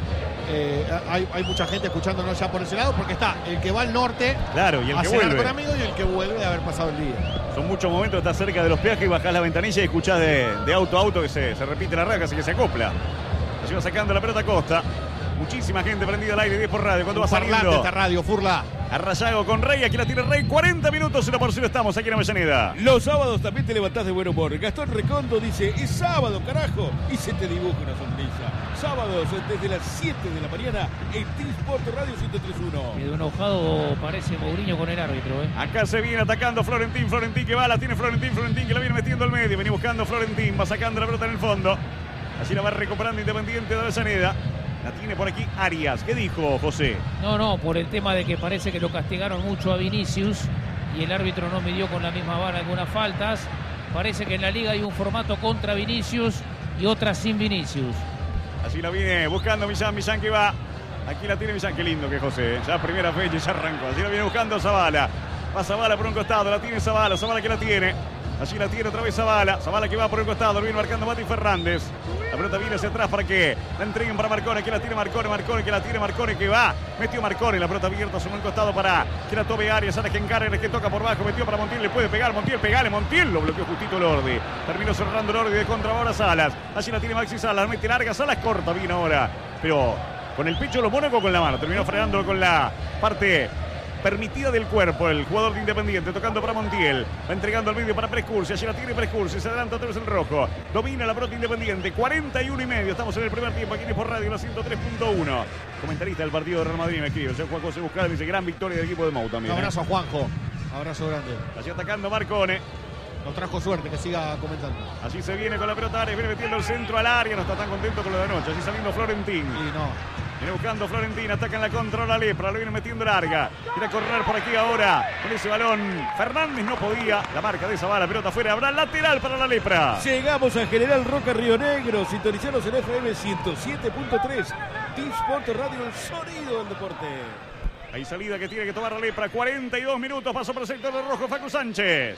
S12: eh, hay, hay mucha gente escuchándonos ya por ese lado, porque está el que va al norte
S6: Claro, y el
S12: a
S6: que
S12: cenar
S6: vuelve.
S12: con amigos y el que vuelve de haber pasado el día.
S6: Son muchos momentos de estar cerca de los peajes y bajás la ventanilla y escuchás de, de auto a auto que se, se repite la raja, así que se acopla. Allí va sacando la pelota Costa. Muchísima gente prendida al aire, diez por radio. Cuando
S12: Un
S6: va
S12: parlante
S6: saliendo
S12: esta radio, Furla.
S6: a Rayago con Rey, aquí la tiene Rey. cuarenta minutos, cero por cero estamos aquí en Avellaneda.
S5: Los sábados también te levantás de buen humor. Gastón Recondo dice, es sábado, carajo. Y se te dibuja una sonrisa. Sábados desde las siete de la mañana en T-Sport Radio ciento tres punto uno.
S11: Quedó enojado, parece Mourinho con el árbitro, ¿eh?
S6: Acá se viene atacando Florentín, Florentín que va, la tiene Florentín, Florentín que la viene metiendo al medio, venía buscando Florentín, va sacando la pelota en el fondo. Allí la va recuperando Independiente de Avellaneda. La tiene por aquí Arias. ¿Qué dijo José?
S11: No, no, por el tema de que parece que lo castigaron mucho a Vinicius y el árbitro no midió con la misma vara algunas faltas. Parece que en la liga hay un formato contra Vinicius y otra sin Vinicius.
S6: Así la viene buscando Millán, Millán que va. Aquí la tiene Millán, qué lindo que es José. Ya primera fecha y ya arrancó. Así la viene buscando Zavala. Va Zavala por un costado, la tiene Zavala, Zavala que la tiene. Allí la tiene otra vez Zavala. Zavala que va por el costado, lo viene marcando Mati Fernández. La pelota viene hacia atrás para que la entreguen para Marcone, que la tiene Marcone, Marcone, que la tiene Marcone, que va. Metió Marcone, la pelota abierta sobre el costado para que la tome Arias. Ahora que encarga, que toca por bajo, metió para Montiel, le puede pegar. Montiel, pegale, Montiel, lo bloqueó justito Lordi. Terminó cerrando Lordi de contra ahora Salas. Allí la tiene Maxi Salas, mete larga, Salas corta bien ahora. Pero con el pecho lo pone con la mano. Terminó frenándolo con la parte permitida del cuerpo, el jugador de Independiente, tocando para Montiel, va entregando al medio para Prescursi, allí la tiene Prescursi, se adelanta otra vez el rojo, domina la pelota Independiente, cuarenta y uno y medio, estamos en el primer tiempo, aquí en por radio, la ciento tres punto uno. Comentarista del partido de Real Madrid me escribe, el señor Juan José Buscada, dice, gran victoria del equipo de Mou también.
S12: Un
S6: ¿eh?
S12: abrazo a Juanjo, abrazo grande.
S6: Allí atacando Marcone.
S12: Nos trajo suerte, que siga comentando.
S6: Así se viene con la pelota, Ares, viene metiendo el centro al área, no está tan contento con lo de anoche, así saliendo Florentín.
S12: Y no.
S6: Viene buscando Florentín, ataca en la contra la Lepra, lo viene metiendo larga. Quiere correr por aquí ahora con ese balón. Fernández no podía, la marca de Zavala, pelota afuera, habrá lateral para la Lepra.
S5: Llegamos a General Roca Río Negro, sintonizados en F M ciento siete punto tres. T-Sport Radio, el sonido del deporte.
S6: Hay salida que tiene que tomar la Lepra, cuarenta y dos minutos, paso por el sector de rojo, Facu Sánchez.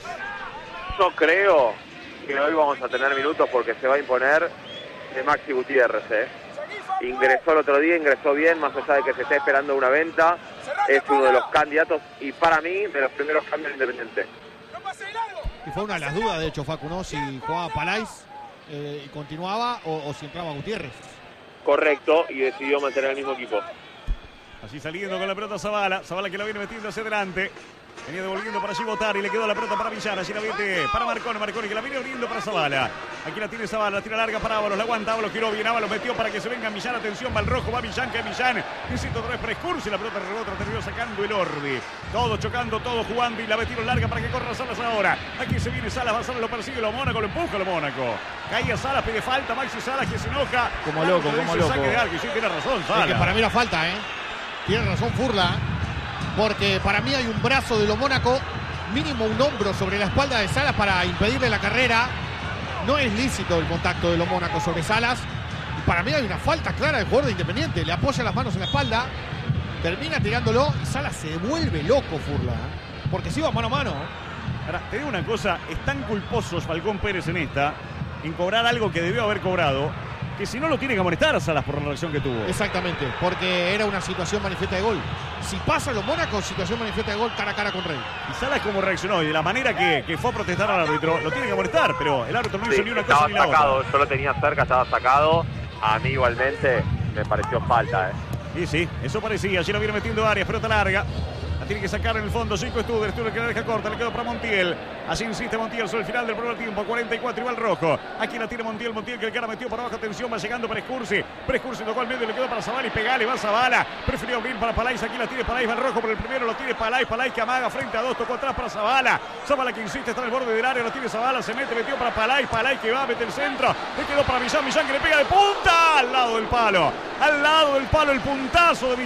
S9: Yo creo que hoy vamos a tener minutos porque se va a imponer de Maxi Gutiérrez, ¿eh? Ingresó el otro día, ingresó bien, más allá de que se esté esperando una venta, es uno de los candidatos y para mí de los primeros cambios Independiente.
S12: Y fue una de las dudas, de hecho, Facu, ¿no? Si jugaba Palais eh, y continuaba o, o si entraba Gutiérrez.
S9: Correcto, y decidió mantener el mismo equipo.
S6: Así saliendo con la pelota Zavala, Zavala que la viene metiendo hacia adelante. Venía devolviendo para allí Botar y le quedó la pelota para Villar. Allí la viene para Marcone, Marcone que la viene abriendo para Zavala. Aquí la tiene Zavala, la tira larga para Ábalos, la aguanta Ábalos, giró bien, Ábalos metió para que se venga Millán. Atención, va el rojo, va Millán, que es Millán. Necesito otra vez Prescursi, la pelota rebota, terminó sacando el Ordi. Todo chocando, todo jugando y la metieron larga para que corra Salas ahora. Aquí se viene Salas, va Salas, lo persigue, lo Mónaco, lo empuja lo Mónaco. Caía Salas, pide falta, Maxi Salas que se enoja.
S10: Como loco,
S6: Le
S10: como
S6: dice,
S10: loco.
S6: Saque de arco, y sí, tiene razón,
S12: Es
S6: Salas.
S12: que para mí era falta, ¿eh? Tiene razón Furla. porque para mí hay un brazo de lo Mónaco, mínimo un hombro sobre la espalda de Salas para impedirle la carrera. No es lícito el contacto de lo Mónaco sobre Salas. Y para mí hay una falta clara del jugador de Independiente. Le apoya las manos en la espalda, termina tirándolo y Salas se vuelve loco, Furla, ¿eh? Porque si va mano a mano.
S6: Ahora, te digo una cosa, es tan culposo Falcón Pérez en esta, en cobrar algo que debió haber cobrado, que si no lo tiene que amonestar a Salas por la reacción que tuvo.
S12: Exactamente, porque era una situación manifiesta de gol. Si pasa lo Mónaco, situación manifiesta de gol cara a cara con Rey.
S6: Y Salas como reaccionó y de la manera que, que fue a protestar al árbitro, lo tiene que amonestar, pero el árbitro no hizo
S9: Sí,
S6: ni una cosa ni la
S9: sacado,
S6: otra.
S9: yo lo tenía cerca, estaba sacado. A mí igualmente me pareció falta, ¿eh?
S6: Y sí, eso parecía, allí lo viene metiendo Arias, pelota larga. La tiene que sacar en el fondo, cinco Studer, Studer que la deja corta, le quedó para Montiel. Así insiste Montiel sobre el final del primer tiempo, cuarenta y cuatro, igual rojo. Aquí la tiene Montiel, Montiel que el cara metió para abajo, atención, va llegando para Escursi. Prescursi tocó al medio, le quedó para Zavala y pegale, va Zavala. Prefirió abrir para Palais, aquí la tiene Palais, va el rojo por el primero, lo tiene Palais, Palais que amaga frente a dos, tocó atrás para Zavala. Zavala que insiste, está en el borde del área, lo tiene Zavala, se mete, metió para Palais, Palais que va, mete el centro. Le quedó para Millán, Millán que le pega de punta, al lado del palo. Al lado del palo el puntazo de Millán.